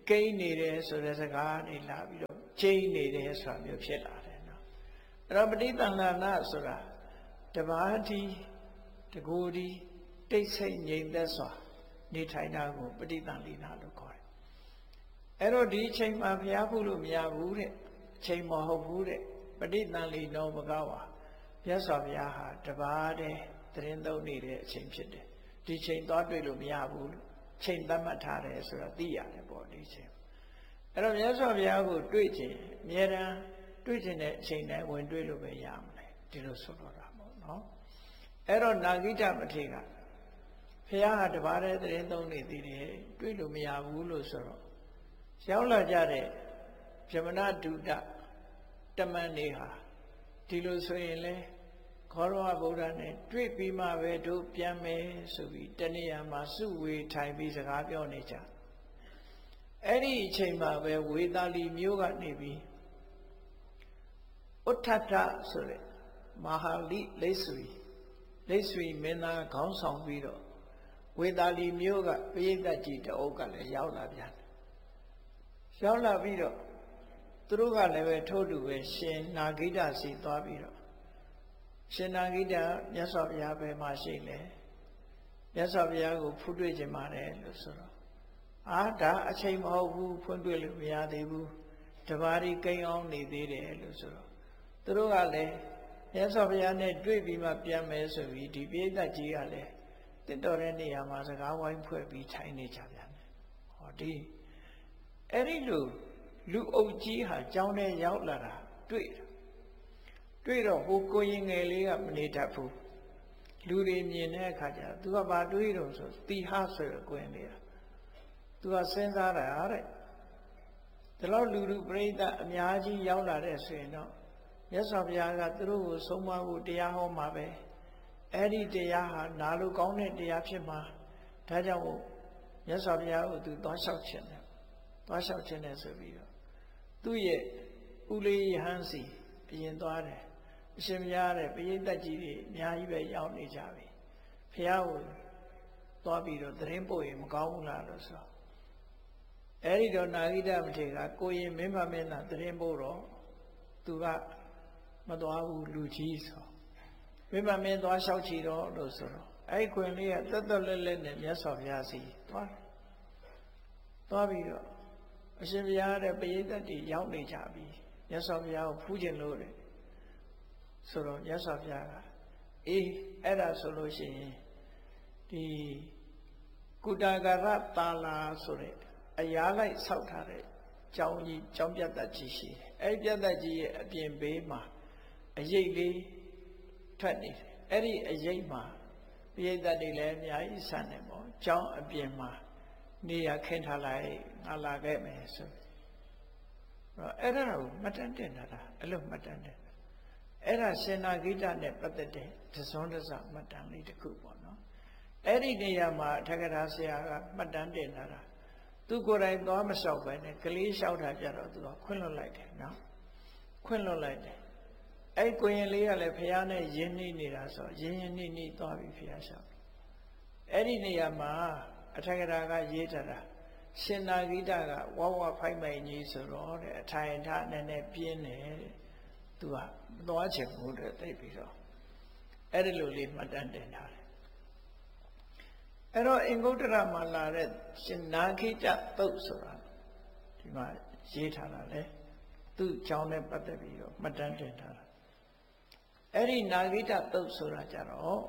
ကိန်းနေတယ်ဆိုတဲ့စကားနေလာပြီးတော့ချိန်နေတယ်ဆိုတာမျိုးဖြစ်လာတယ်နော်အဲ့တော့ပဋိသန္ဓနာဆိုတာတပါးတီတကူတီတိတ်ဆိတ်ငြိမ်သက်စွာနေထိုင်တာကိုပဋိသန္ဓိနာလို့ခေါ်တယ်အဲ့တော့ဒီအချိန်မှာဘုရားพูดလို့မရဘူးတဲ့အချိန်မဟုတ်ဘူးတဲ့ပဋိသန္ဓိနောဘဂဝါမြတ်စွာဘုရားဟာတပါးတည်းသတင်းသုံးနေတဲ့အချိန်ဖြစ်တယ်ဒီချိန်သွားတွေ့လို့မရဘူးလို့ချိန်သတ်မှတ်ထားတယ်ဆိုတာသိရတယ်ပေါ့ဒီချိန်အဲ့တော့မြတ်စွာဘုရားကိုတွေ့ခြင်းအများတန်းတွေ့ခြင်းတဲ့အချိန်တိုင်းဝင်တွေ့လို့ပဲရမလဲဒီလိုဆိုတော့တာပေါ့နော်အဲ့တော့နာဂိတမထေရကဘုရားဟာတပါးတည်းသတင်းသုံးနေသေးတယ်တွေ့လို့မရဘူးလို့ဆိုတော့ရောက်လာကြတဲ့ဗြဟ္မဏဒုတတမန်တွေဟာဒီလိုဆိုရင်လေခောရဝဗုဒ္ဓနဲ့တွေ့ပြီးမှပဲတို့ပြန်မယ်ဆိုပြီးတနေ့ရမှာစုဝေထိုင်ပြီးစကားပြောနေကြအဲ့ဒီအချိန်မှာပဲဝေသာလီမျိုးကနေပြီးဥဋ္ဌတဆိုတဲ့မဟာလိလိတ်ဆွေလိတ်ဆွေမင်းသားခေါင်းဆောင်ပြီးတော့ဝေသာလီမျိုးကပရိသတ်ကြီးတအုပ်ကလည်းရောက်လာပြန်တယ်ရောက်လာပြီးတော့သူတို့ကလည်းပဲထို့တူပဲရှင်နာဂိတစီသွားပြီးတော့ရှင်နာဂိတမြတ်စွာဘုရားပဲမှာရှိလေမြတ်စွာဘုရားကိုဖူးတွေ့ခြင်းပါတယ်လို့ဆိုတော့အာဒါအချိန်မဟုတ်ဘူးဖွင့်တွေ့လို့မရသေးဘူးတပါးဒီကိန်းအောင်နေသေးတယ်လို့ဆိုတော့သူတို့ကလည်းမြတ်စွာဘုရားနဲ့တွေ့ပြီးမှပြန်မယ်ဆိုပြီးဒီပိဋကကြီးကလည်းတင့်တော်တဲ့နေရာမှာစကားဝိုင်းဖွဲ့ပြီးထိုင်နေကြပြန်တယ်ဟောဒီအဲ့ဒီလိုလူအုပ်ကြီးဟာကျောင်းထဲရောက်လာတာတွေ့တယ်တွေ့တော့ဟိုကိုရင်ငယ်လေးကမနေတတ်ဘူးလူတွေမြင်တဲ့အခါကျသူကဘာတွေးတော့ဆိုတီဟဆိုရကွင်းလေးသူကစဉ်းစားတာတဲ့ဒီလောက်လူလူပြိဿအများကြီးရောက်လာတဲ့ဆိုရင်တော့မြတ်စွာဘုရားကသူတို့ကိုဆုံးမဖို့တရားဟောမှာပဲအဲ့ဒီတရားဟာနာလို့ကောင်းတဲ့တရားဖြစ်မှာဒါကြောင့်မြတ်စွာဘုရားကိုသူသွားလျှောက်ခြင်းတယ်သွားလျှောက်ခြင်းတယ်ဆိုပြီးတော့သူ့ရဲ့ဥလေးယဟန်စီအရင်သွားတယ်အရှင်ဘုရားတဲ့ပရိသတ်ကြီးတွေအများကြီးပဲရောက်နေကြပြီဘုရားကိုသွားပြီးတော့သတင်းပို့ရင်မကောင်းဘူးလားလို့ဆိုအဲ့ဒီတော့နာဂိတမထေရကကိုရင်မင်းမမင်းသားသတင်းပို့တော့သူကမသွားဘူးလူကြီးဆိုမင်းမမင်းသွားလျှောက်ချီတော့လို့ဆိုတော့အဲ့ခွင်လေးကတက်တက်လက်လက်နဲ့မြတ်စွာဘုရားစီသွားသွားပြီးတော့အရှင်ဘုရားတဲ့ပရိသတ်တွေရောက်နေကြပြီမြတ်စွာဘုရားကိုဖူးခြင်းလို့တဲ့ဆိုတော့မြတ်စွာဘုရားကအေးအဲ့ဒါဆိုလို့ရှိရင်ဒီကုတဂရတာလာဆိုတဲ့အရာလိုက်ဆောက်ထားတဲ့ကျောင်းကြီးကျောင်းပြတ်သက်ကြီးရှိတယ်အဲ့ဒီပြတ်သက်ကြီးရဲ့အပြင်ဘေးမှာအရိပ်လေးထွက်နေတယ်အဲ့ဒီအရိပ်မှာပရိသတ်တွေလည်းအများကြီးဆန်တယ်ပေါ့ကျောင်းအပြင်မှာနေရခင်းထားလိုက်ငါလာခဲ့မယ်ဆိုတော့အဲ့ဒါကိုမှတ်တမ်းတင်တာအဲ့လိုမှတ်တမ်းတင်အဲ့ဒါရှင်နာဂိတနဲ့ပတ်သက်တဲ့သဇွန်တစမှတ်တမ်းလေးတစ်ခုပေါ့နော်အဲ့ဒီနေရာမှာထက္ကရာဆရာကမှတ်တမ်းတင်တာသူကိုယ်တိုင်သွားမလျှောက်ပဲနဲ့ကလေးလျှောက်တာကြတော့သူကခွင့်လွတ်လိုက်တယ်နော်ခွင့်လွတ်လိုက်တယ်အဲ့ကိုရင်လေးကလည်းဖះနဲ့ရင်းနှီးနေတာဆိုရင်းရင်းနှီးနှီးသွားပြီးဖះလျှောက်အဲ့ဒီနေရာမှာအထက်ကရာကရေးထားတာရှင်နာဂိတကဝဝဖိုက်မိုင်ကြီးဆိုတော့တဲ့အထိုင်ထားနဲ့နဲ့ပြင်းတယ်တဲ့သူကမသွားချင်ဘူးတဲ့သိပြီးတော့အဲ့ဒီလိုလေးမှတ်တမ်းတင်ထားတယ်အဲ့တော့အင်္ဂုတ္တရမှာလာတဲ့ရှင်နာဂိတသုတ်ဆိုတာဒီမှာရေးထားတာလေသူ့ကြောင်းနဲ့ပတ်သက်ပြီးတော့မှတ်တမ်းတင်ထားတာအဲ့ဒီနာဂိတသုတ်ဆိုတာကြတော့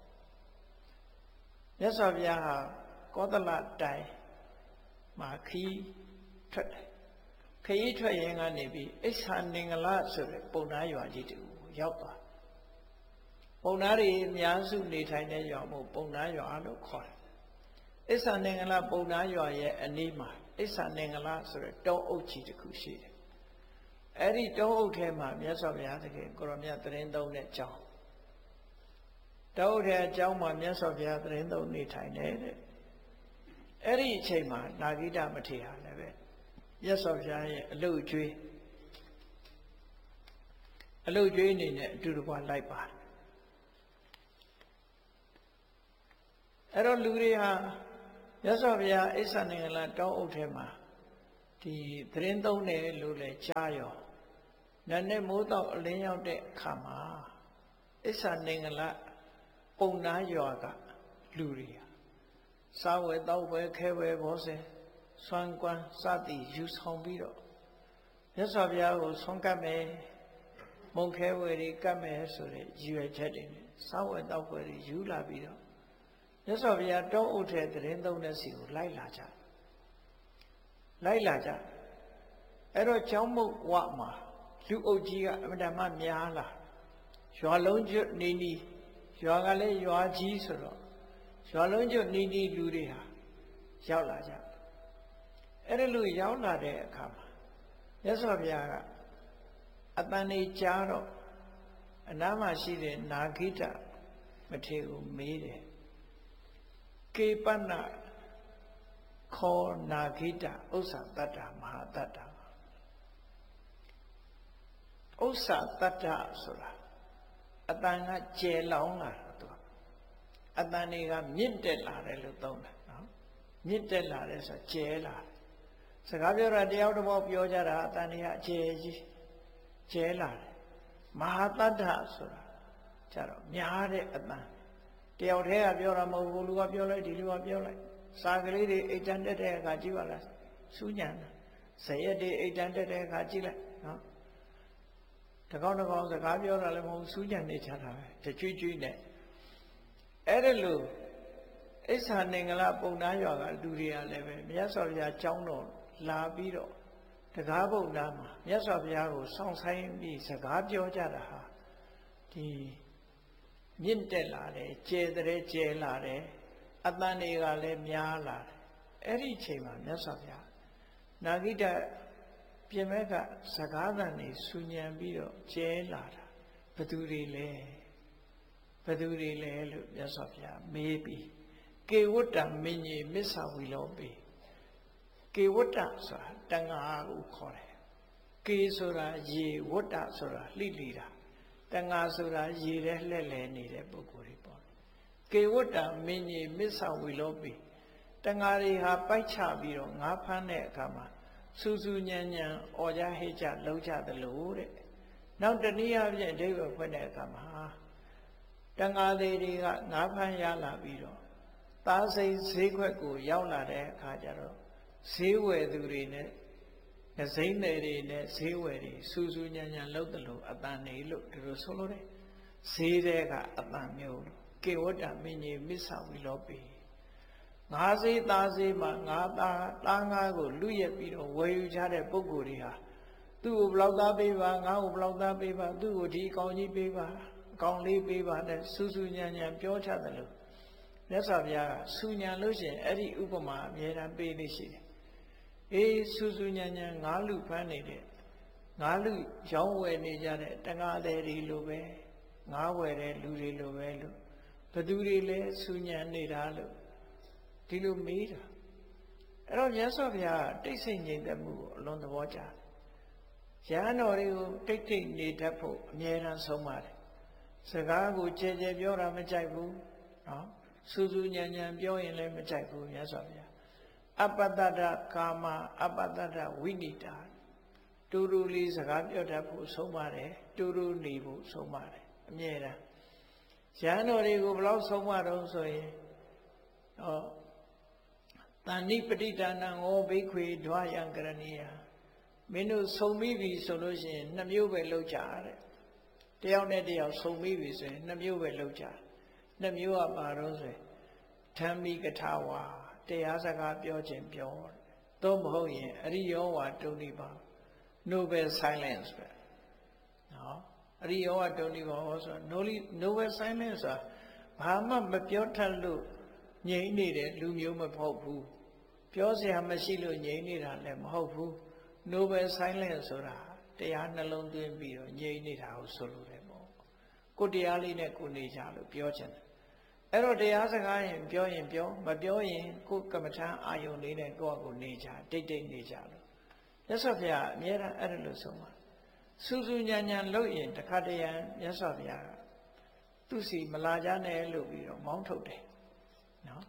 မြတ်စွာဘုရားဟာကောသလတိုင်မှာခီးထွက်တယ်ခရီးထွက်ရင်ကနေပြီးအိဆာနင်္ဂလဆိုတဲ့ပုံနာရွာကြီးတူရောက်သွားပုံနာတွေအများစုနေထိုင်တဲ့ရွာမို့ပုံနာရွာလို့ခေါ်တယ်အိဆာနင်္ဂလပုံနာရွာရဲ့အနီးမှာအိဆာနင်္ဂလဆိုတဲ့တောအုပ်ကြီးတစ်ခုရှိတယ်အဲ့ဒီတောအုပ်ထဲမှာမြတ်စွာဘုရားသခင်ကိုရောမြတ်သရင်သုံးတဲ့ကျောင်းတောအုပ်ထဲအကျောင်းမှာမြတ်စွာဘုရားသရင်သုံးနေထိုင်တယ်တဲ့အဲ့ဒီအချိန်မှာနာဂိတမထေရလည်းပဲမြတ်စွာဘုရားရဲ့အလုတ်ကျွေးအလုတ်ကျွေးအနေနဲ့အတူတကွလိုက်ပါတယ်အဲ့တော့လူတွေဟာမြတ်စွာဘုရားအိဆာနင်္ဂလတောင်းအုပ်ထဲမှာဒီသတင်းသုံးတယ်လို့လည်းကြားရောနတ်နဲ့မိုးတော့အလင်းရောက်တဲ့အခါမှာအစ္ဆာနေငလပုံနာရွာကလူတွေစားဝဲတောက်ဝဲခဲဝဲဘောစင်စွမ်းကွမ်းစသည်ယူဆောင်ပြီးတော့မြတ်စွာဘုရားကိုဆွမ်းကပ်မယ်မုံခဲဝဲတွေကပ်မယ်ဆိုတဲ့ရည်ရွယ်ချက်တွေနဲ့စားဝဲတောက်ဝဲတွေယူလာပြီးတော့မြတ်စွာဘုရားတောအုပ်ထဲသတင်းသုံးတဲ့စီကိုလိုက်လာကြလိုက်လာကြအဲ့တော့ကျောင်းမုတ်ဝမှာလူအုပ်ကြီးကအမတမများလာရွာလုံးကျွတ်နေနီရွာကလည်းရွာကြီးဆိုတော့ရွာလုံးကျွတ်နေနီလူတွေဟာရောက်လာကြအဲ့ဒါလူရောက်လာတဲ့အခါမှာမြတ်စွာဘုရားကအတန်နေကြားတော့အနားမှာရှိတဲ့နာဂိတမထေရကိုမေးတယ်ကေပနခောနာဂိတဥစ္စာတတ္တမဟာတတ္တဥစ္စာတတ္တဆိုတာအတန်ကကျယ်လောင်လာတာသူအတန်တွေကမြင့်တက်လာတယ်လို့သုံးတယ်နော်မြင့်တက်လာတယ်ဆိုကျယ်လာတယ်စကားပြောတာတယောက်တစ်ပေါက်ပြောကြတာအတန်တွေကအကျယ်ကြီးကျယ်လာတယ်မဟာတတ္တဆိုတာကြတော့များတဲ့အတန်တယောက်တည်းကပြောတာမဟုတ်ဘူးလူကပြောလိုက်ဒီလူကပြောလိုက်စာကလေးတွေအိတ်တန်တက်တဲ့အခါကြည့်ပါလားစူးညံတာဇရက်တွေအိတ်တန်တက်တဲ့အခါကြည့်လိုက်နော်တကောင်းတကောင်းစကားပြောတာလည်းမဟုတ်စူးညံနေချတာပဲတကျွိကျွိနဲ့အဲ့ဒါလို့အစ္ဆာနေငလပုံနာရွာကလူတွေကလည်းပဲမြတ်စွာဘုရားကြောင်းတော်လာပြီးတော့တကားပုံနာမှာမြတ်စွာဘုရားကိုစောင့်ဆိုင်ပြီးစကားပြောကြတာဟာဒီမြင့်တက်လာတယ်ကျဲတဲ့ကျဲလာတယ်အတန်တွေကလည်းများလာတယ်အဲ့ဒီအချိန်မှာမြတ်စွာဘုရားနာဂိတပြင်မဲ့ကစကားသံတွေဆူညံပြီးတော့ကျဲလာတာဘသူတွေလဲဘသူတွေလဲလို့မြတ်စွာဘုရားမေးပြီးကေဝတ္တမင်းကြီးမစ္ဆဝီလောပေကေဝတ္တဆိုတာတန်ဃာကိုခေါ်တယ်ကေဆိုတာရေဝတ္တဆိုတာလှိလီတာတန်ဃာဆိုတာရေထဲလှဲ့လဲနေတဲ့ပုဂ္ဂိုလ်တွေပေါ့ကေဝတ္တမင်းကြီးမစ္ဆဝီလောပေတန်ဃာတွေဟာပိုက်ချပြီးတော့ငါးဖမ်းတဲ့အခါမှာစူးစူးညံညံអော်ကြဟိတ်ကြလှုပ်ကြသလိုတဲ့နောက်တနည်းအားဖြင့်အဓိပ္ပာယ်ဖွင့်တဲ့အခါမှာတန်ဃာတွေတွေကငါးဖမ်းရလာပြီးတော့သားစိတ်ဈေးခွက်ကိုရောက်လာတဲ့အခါကျတော့ဈေးဝယ်သူတွေနဲ့ငစိမ့်တွေနဲ့ဈေးဝယ်တွေစူးစူးညံညံလှုပ်သလိုအတန်နေလို့ဒီလိုဆိုလို့တယ်ဈေးတဲ့ကအတန်မျိုးကေဝတ္တမင်းကြီးမစ္ဆဝီလောပေငါးစေးသားစေးမှာငါးသားသားငါးကိုလူရက်ပြီးတော့ဝယ်ယူကြတဲ့ပုဂ္ဂိုလ်တွေဟာသူ့ကိုဘလောက်သားပေးပါငါ့ကိုဘလောက်သားပေးပါသူ့ကိုဒီအကောင်ကြီးပေးပါအကောင်လေးပေးပါတဲ့စူးစူးညံညံပြောချတယ်လို့မြတ်စွာဘုရားကစူညံလို့ရှိရင်အဲ့ဒီဥပမာအမြဲတမ်းပေးနေရှိတယ်အေးစူးစူးညံညံငါးလူဖမ်းနေတဲ့ငါးလူရောင်းဝယ်နေကြတဲ့တန်ဃာသည်တွေလိုပဲငါးဝယ်တဲ့လူတွေလိုပဲလို့ဘသူတွေလဲစူညံနေတာလို့ဒီလိုမေးတာအဲ့တော့မြတ်စွာဘုရားတိတ်ဆိတ်ငြိမ်သက်မှုကိုအလွန်သဘောကျတယ်ရဟန်းတော်တွေကိုတိတ်တိတ်နေတတ်ဖို့အမြဲတမ်းဆုံးပါတယ်စကားကိုကြဲကြဲပြောတာမကြိုက်ဘူးနော်စူးစူးညံညံပြောရင်လည်းမကြိုက်ဘူးမြတ်စွာဘုရားအပတ္တဒကာမအပတ္တဒဝိနိတာတူတူလေးစကားပြောတတ်ဖို့ဆုံးပါတယ်တူတူနေဖို့ဆုံးပါတယ်အမြဲတမ်းရဟန်းတော်တွေကိုဘယ်လောက်ဆုံးမတော့ဆိုရင်ဟောတဏိပဋိဒါနံဩဘိက္ခွေဓဝယံကရဏီယမင်းတို့ဆုံမိပြီဆိုလို့ရှိရင်နှစ်မျိုးပဲလုပ်ကြတဲ့တယောက်နဲ့တယောက်ဆုံမိပြီဆိုရင်နှစ်မျိုးပဲလုပ်ကြနှစ်မျိုးကပါတော့ဆိုရင်ဓမ္မိကထာဝါတရားစကားပြောခြင်းပြောသို့မဟုတ်ရင်အရိယောဝါတုန်နိပါ noble silence ပဲနော်အရိယောဝါတုန်နိပါဟောဆို noble silence ဆိုတာဘာမှမပြောထက်လို့ငြိမ့်နေတဲ့လူမျိုးမဟုတ်ဘူးပြောစရာမရှိလို့ငြိမ့်နေတာလည်းမဟုတ်ဘူး noble silence ဆိုတာတရားနှလုံးသွင်းပြီးတော့ငြိမ့်နေတာကိုဆိုလိုတယ်ပေါ့ကိုတရားလေးနဲ့ကိုနေကြလို့ပြောချင်တယ်အဲ့တော့တရားစကားရင်ပြောရင်ပြောမပြောရင်ကိုကမ္မထမ်းအာယုန်လေးနဲ့ကိုယ့်အကိုနေကြတိတ်တိတ်နေကြလို့မြတ်စွာဘုရားအမြဲတမ်းအဲ့ဒါလို့ဆုံးပါစူးစူးညံညံလုပ်ရင်တခါတရံမြတ်စွာဘုရားကသူ့စီမလာကြနဲ့လို့ပြီးတော့မောင်းထုတ်တယ်နော်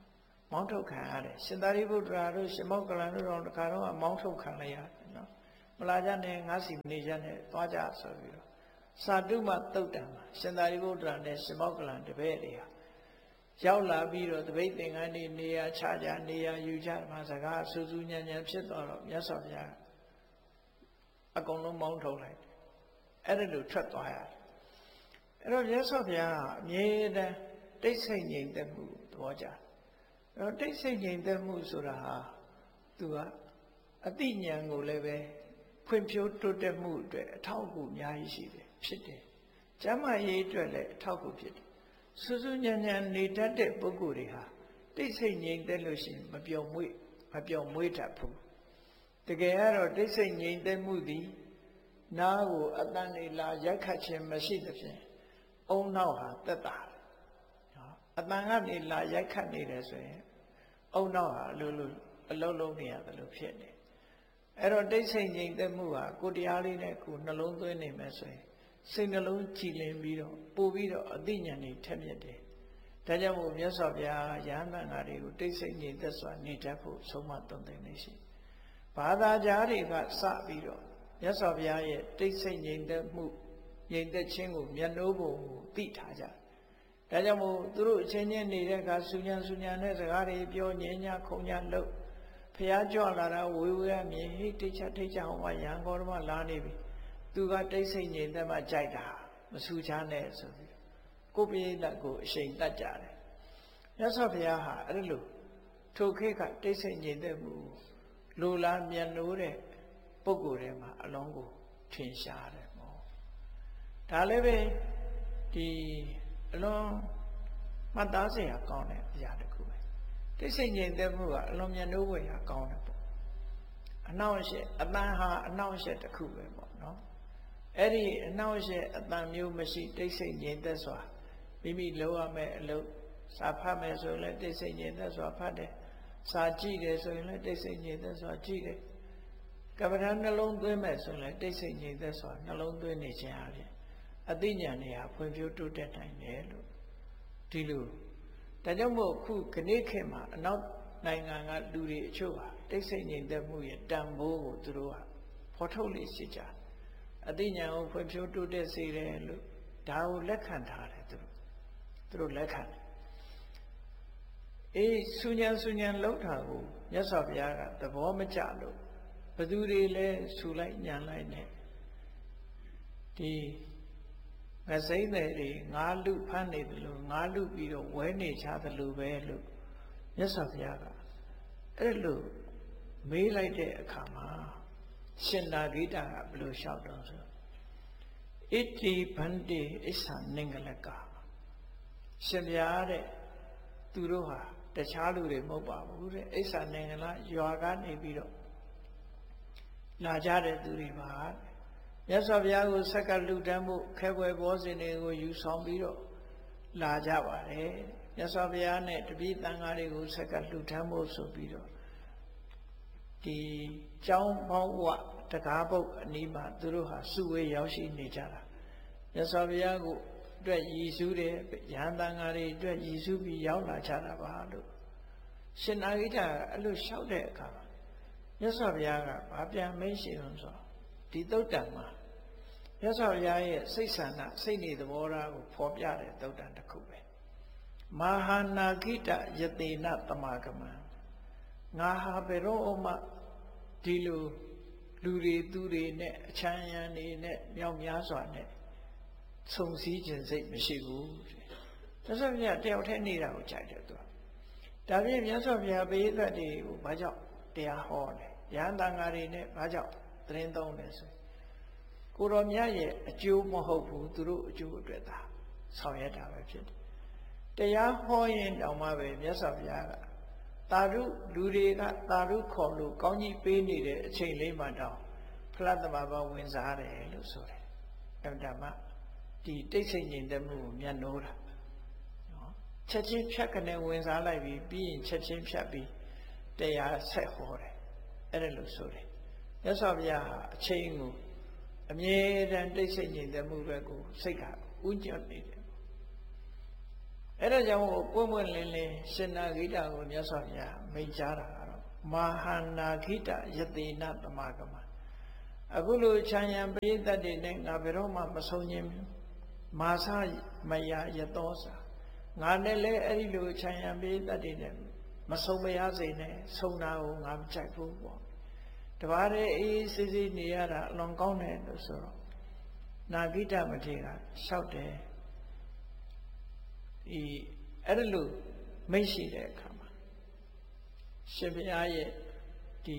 မောင်းထုတ်ခံရတယ်ရှင်သာရိပုတ္တရာတို့ရှင်မောက္ကလန်တို့တော့တခါတော့မောင်းထုတ်ခံလိုက်ရတယ်နော်မလာကြနဲ့ငါးစီနေကြနဲ့သွားကြဆိုပြီးတော့စာတုမတုတ်တံမှာရှင်သာရိပုတ္တရာနဲ့ရှင်မောက္ကလန်တပည့်တွေဟာရောက်လာပြီးတော့တပိတ်သင်္ကန်းနေနေရာခြားကြနေရာယူကြမှာစကားဆူဆူညံညံဖြစ်သွားတော့မြတ်စွာဘုရားအကုန်လုံးမောင်းထုတ်လိုက်အဲ့ဒါလိုထွက်သွားရတယ်အဲ့တော့မြတ်စွာဘုရားအမြဲတမ်းတိတ်ဆိတ်ငြိမ်သက်မှုသဘောကျအဲ့တော့တိတ်ဆိတ်ငြိမ်သက်မှုဆိုတာဟာသူကအတိညာဏ်ကိုလည်းပဲဖွံ့ဖြိုးတိုးတက်မှုအတွက်အထောက်အကူအများကြီးရှိတယ်ဖြစ်တယ်ကျမ်းမာရေးအတွက်လည်းအထောက်အကူဖြစ်တယ်စူးစူးညံ့ညံ့နေတတ်တဲ့ပုဂ္ဂိုလ်တွေဟာတိတ်ဆိတ်ငြိမ်သက်လို့ရှိရင်မပြောင်းမွေ့မပြောင်းမွေ့တတ်ဘူးတကယ်ကတော့တိတ်ဆိတ်ငြိမ်သက်မှုသည်နားကိုအတန်နေလာရိုက်ခတ်ခြင်းမရှိသဖြင့်အုံနောက်ဟာတက်တာနော်အတန်ကနေလာရိုက်ခတ်နေတယ်ဆိုရင်အုံနောက်ဟာအလိုလိုအလုံးလုံးနေရတယ်လို့ဖြစ်နေအဲ့တော့တိတ်ဆိတ်ငြိမ်သက်မှုဟာကိုတရားလေးနဲ့ကိုနှလုံးသွင်းနေမယ်ဆိုရင်စိတ်နှလုံးကြည်လင်ပြီးတော့ပို့ပြီးတော့အသိဉာဏ်တွေထက်မြက်တယ်ဒါကြောင့်မို့မြတ်စွာဘုရားယဟန်တန်ဃာတွေကိုတိတ်ဆိတ်ငြိမ်သက်စွာနေတတ်ဖို့ဆုံးမသွန်သင်နေရှိဘာသာကြားတွေကစပြီးတော့မြတ်စွာဘုရားရဲ့တိတ်ဆိတ်ငြိမ်သက်မှုငြိမ်သက်ခြင်းကိုမျက်နှိုးပုံကိုသိထားကြဒါကြောင့်မို့သူတို့အချင်းချင်းနေတဲ့အခါဆူညံဆူညံတဲ့စကားတွေပြောညင်ညာခုံညာလို့ဘုရားကြွလာတာဝေဝေကမြင်ဟိတိတ်ချထိတ်ချဟောမှာရဟန်းတော်မှာလာနေပြီသူကတိတ်ဆိတ်ငြိမ်သက်မှကြိုက်တာမဆူချမ်းနဲ့ဆိုပြီးကိုပိဋကကိုအရှိန်တတ်ကြတယ်မြတ်စွာဘုရားဟာအဲ့လိုထိုခေတ်ကတိတ်ဆိတ်ငြိမ်သက်မှုလိုလားမြတ်လို့တဲ့ပုဂ္ဂိုလ်တွေမှာအလုံးကိုထင်ရှားတယ်ပေါ့ဒါလည်းပဲဒီအလုံးမှတ်သားစရာကောင်းတဲ့အရာတစ်ခုပဲတိတ်ဆိတ်ငြိမ်သက်မှုကအလုံးမြတ်လို့ဝယ်ရကောင်းတယ်ပေါ့အနောက်အရှက်အတန်ဟာအနောက်အရှက်တစ်ခုပဲပေါ့နော်အဲ့ဒီအနောက်အရှက်အတန်မျိုးမရှိတိတ်ဆိတ်ငြိမ်သက်စွာမိမိလုပ်ရမယ့်အလုပ်စာဖတ်မယ်ဆိုရင်လည်းတိတ်ဆိတ်ငြိမ်သက်စွာဖတ်တယ်စာကြည့်တယ်ဆိုရင်လည်းတိတ်ဆိတ်ငြိမ်သက်စွာကြည့်တယ်ကပ္ပဋ္ဌာန်းနှလုံးသွင်းမယ်ဆိုရင်လည်းတိတ်ဆိတ်ငြိမ်သက်စွာနှလုံးသွင်းနေခြင်းအပြင်အသိဉာဏ်တွေဟာဖွံ့ဖြိုးတိုးတက်နိုင်တယ်လို့ဒီလိုဒါကြောင့်မို့ခုခဏခေတ်မှာအနောက်နိုင်ငံကလူတွေအချို့ဟာတိတ်ဆိတ်ငြိမ်သက်မှုရဲ့တန်ဖိုးကိုသူတို့ကဖော်ထုတ်လေ့ရှိကြအသိဉာဏ်ကိုဖွံ့ဖြိုးတိုးတက်စေတယ်လို့ဒါကိုလက်ခံထားတယ်သူတို့သူတို့လက်ခံတယ်အေးဆူညံဆူညံလောက်တာကိုမြတ်စွာဘုရားကသဘောမကျလို့ဘသူတွေလဲဆူလိုက်ညံလိုက်နဲ့ဒီငစိမ့်တွေငါးလူဖမ်းနေတယ်လို့ငါးလူပြီးတော့ဝဲနေချတယ်လို့ပဲလို့မြတ်စွာဘုရားကအဲ့လိုမေးလိုက်တဲ့အခါမှာရှင်နာဂိတကဘယ်လိုလျှောက်တော့ဆိုဣတိဗန္တိအစ္ဆာနင်္ဂလကရှင်ဘုရားတဲ့သူတို့ဟာတခြားလူတွေမဟုတ်ပါဘူးတဲ့အစ္ဆာနင်္ဂလရွာကနေပြီးတော့လာကြတဲ့သူတွေပါမြတ်စွာဘုရားကိုဆက်ကလူတန်းဖို့ခဲပွဲဘောဇင်တွေကိုယူဆောင်ပြီးတော့လာကြပါတယ်မြတ်စွာဘုရားနဲ့တပည့်တန်ဃာတွေကိုဆက်ကလူတန်းဖို့ဆိုပြီးတော့ဒီကျောင်းပေါင်းဝတကားပုတ်အနီးမှာသူတို့ဟာစုဝေးရောက်ရှိနေကြတာမြတ်စွာဘုရားကိုအတွက်ရည်စူးတဲ့ယဟန်တန်ဃာတွေအတွက်ရည်စူးပြီးရောက်လာကြတာပါလို့ရှင်နာဂိတကအဲ့လိုလျှောက်တဲ့အခါမှာမြတ်စွာဘုရားကဘာပြန်မေးရှိလို့ဆိုဒီသုတ်တံမှာမြတ်စွာဘုရားရဲ့စိတ်ဆန္ဒစိတ်နေသဘောထားကိုဖော်ပြတဲ့သုတ်တံတစ်ခုပဲမဟာနာဂိတယတေနတမဂမံငါဟာဘယ်တော့မှဒီလိုလူတွေသူတွေနဲ့အချမ်းရံနေနဲ့မြောက်များစွာနဲ့ဆုံစည်းခြင်းစိတ်မရှိဘူးမြတ်စွာဘုရားတယောက်တည်းနေတာကိုကြိုက်တယ်သူဒါဖြင့်မြတ်စွာဘုရားဘေးသက်တွေကိုဘာကြောင့်တရားဟောလဲယဟန်တန်ဃာတွေနဲ့ဘာကြောင့်သတင်းသုံးလဲဆိုကိုတော်မြတ်ရဲ့အကျိုးမဟုတ်ဘူးသူတို့အကျိုးအတွက်သာဆောင်ရွက်တာပဲဖြစ်တယ်တရားဟောရင်တောင်မှပဲမြတ်စွာဘုရားကတာရုလူတွေကတာရုခေါ်လို့ကောင်းကြီးပေးနေတဲ့အချိန်လေးမှတောင်ဖလားသမဘာဝင်စားတယ်လို့ဆိုတယ်အဲ့ဒါမှဒီတိတ်ဆိတ်ငြိမ်သက်မှုကိုမျက်နှိုးတာနော်ချက်ချင်းဖြတ်ကနေဝင်စားလိုက်ပြီးပြီးရင်ချက်ချင်းဖြတ်ပြီးတရားဆက်ဟောတယ်အဲ့ဒါလို့ဆိုတယ်မြတ်စွာဘုရားဟာအချိန်ကိုအမြဲတမ်းတိတ်ဆိတ်ငြိမ်သက်မှုပဲကိုစိတ်ကဥညွတ်နေတယ်အဲ့ဒါကြောင့်ပွင့်ပွင့်လင်းလင်းရှင်နာဂိတကိုမြတ်စွာဘုရားမိန့်ကြားတာကတော့မဟာနာဂိတယတိနတမကမအခုလိုခြံရံပရိသတ်တွေနဲ့ငါဘယ်တော့မှမဆုံးခြင်းမာစမယယတောစာငါနဲ့လည်းအဲ့ဒီလိုခြံရံပရိသတ်တွေနဲ့မဆုံးမရစေနဲ့ဆုံးတာကိုငါမကြိုက်ဘူးပေါ့တပါးတည်းအေးစေးစေးနေရတာအလွန်ကောင်းတယ်လို့ဆိုတော့နာဂိတမထေရကလျှောက်တယ်ဒီအဲ့ဒါလို့မိတ်ရှိတဲ့အခါမှာရှင်ဘုရားရဲ့ဒီ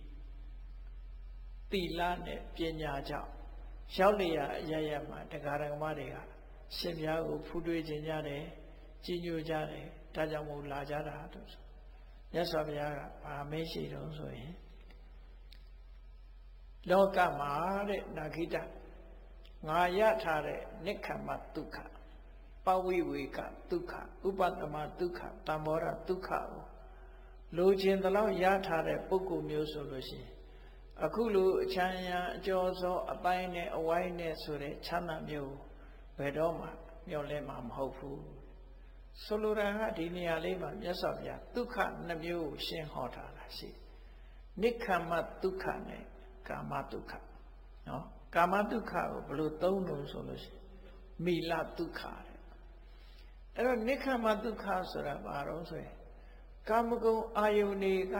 သီလနဲ့ပညာကြောင့်ရောက်လျက်အရရမှာတရားဓမ္မတွေကရှင်ဘုရားကိုဖူးတွေးခြင်းကြတယ်ကြီးညိုကြတယ်ဒါကြောင့်မို့လာကြတာလို့ဆိုမြတ်စွာဘုရားကဘာမိတ်ရှိတော့ဆိုရင်လောကမှာတဲ့နာဂိတငါရထားတဲ့နိက္ခမဒုက္ခပဝိဝေကဒုက္ခဥပတမဒုက္ခတမ္မောရဒုက္ခကိုလိုချင်သလောက်ရထားတဲ့ပုဂ္ဂိုလ်မျိုးဆိုလို့ရှိရင်အခုလိုအချမ်းရံအကျော်စောအပိုင်းနဲ့အဝိုင်းနဲ့ဆိုတဲ့ချမ်းသာမျိုးဘယ်တော့မှမျှော်လင့်မှာမဟုတ်ဘူးဆိုလိုတာကဒီနေရာလေးမှာမြတ်စွာဘုရားဒုက္ခနှစ်မျိုးကိုရှင်းဟောထားတာရှိနိက္ခမဒုက္ခနဲ့ကာမဒုက္ခနော်ကာမဒုက္ခကိုဘယ်လိုသုံးလို့ဆိုလို့ရှိရင်မိလဒုက္ခတဲ့အဲ့တော့နိက္ခမဒုက္ခဆိုတာဘာလို့ဆိုရင်ကာမဂုဏ်အာယုန်တွေက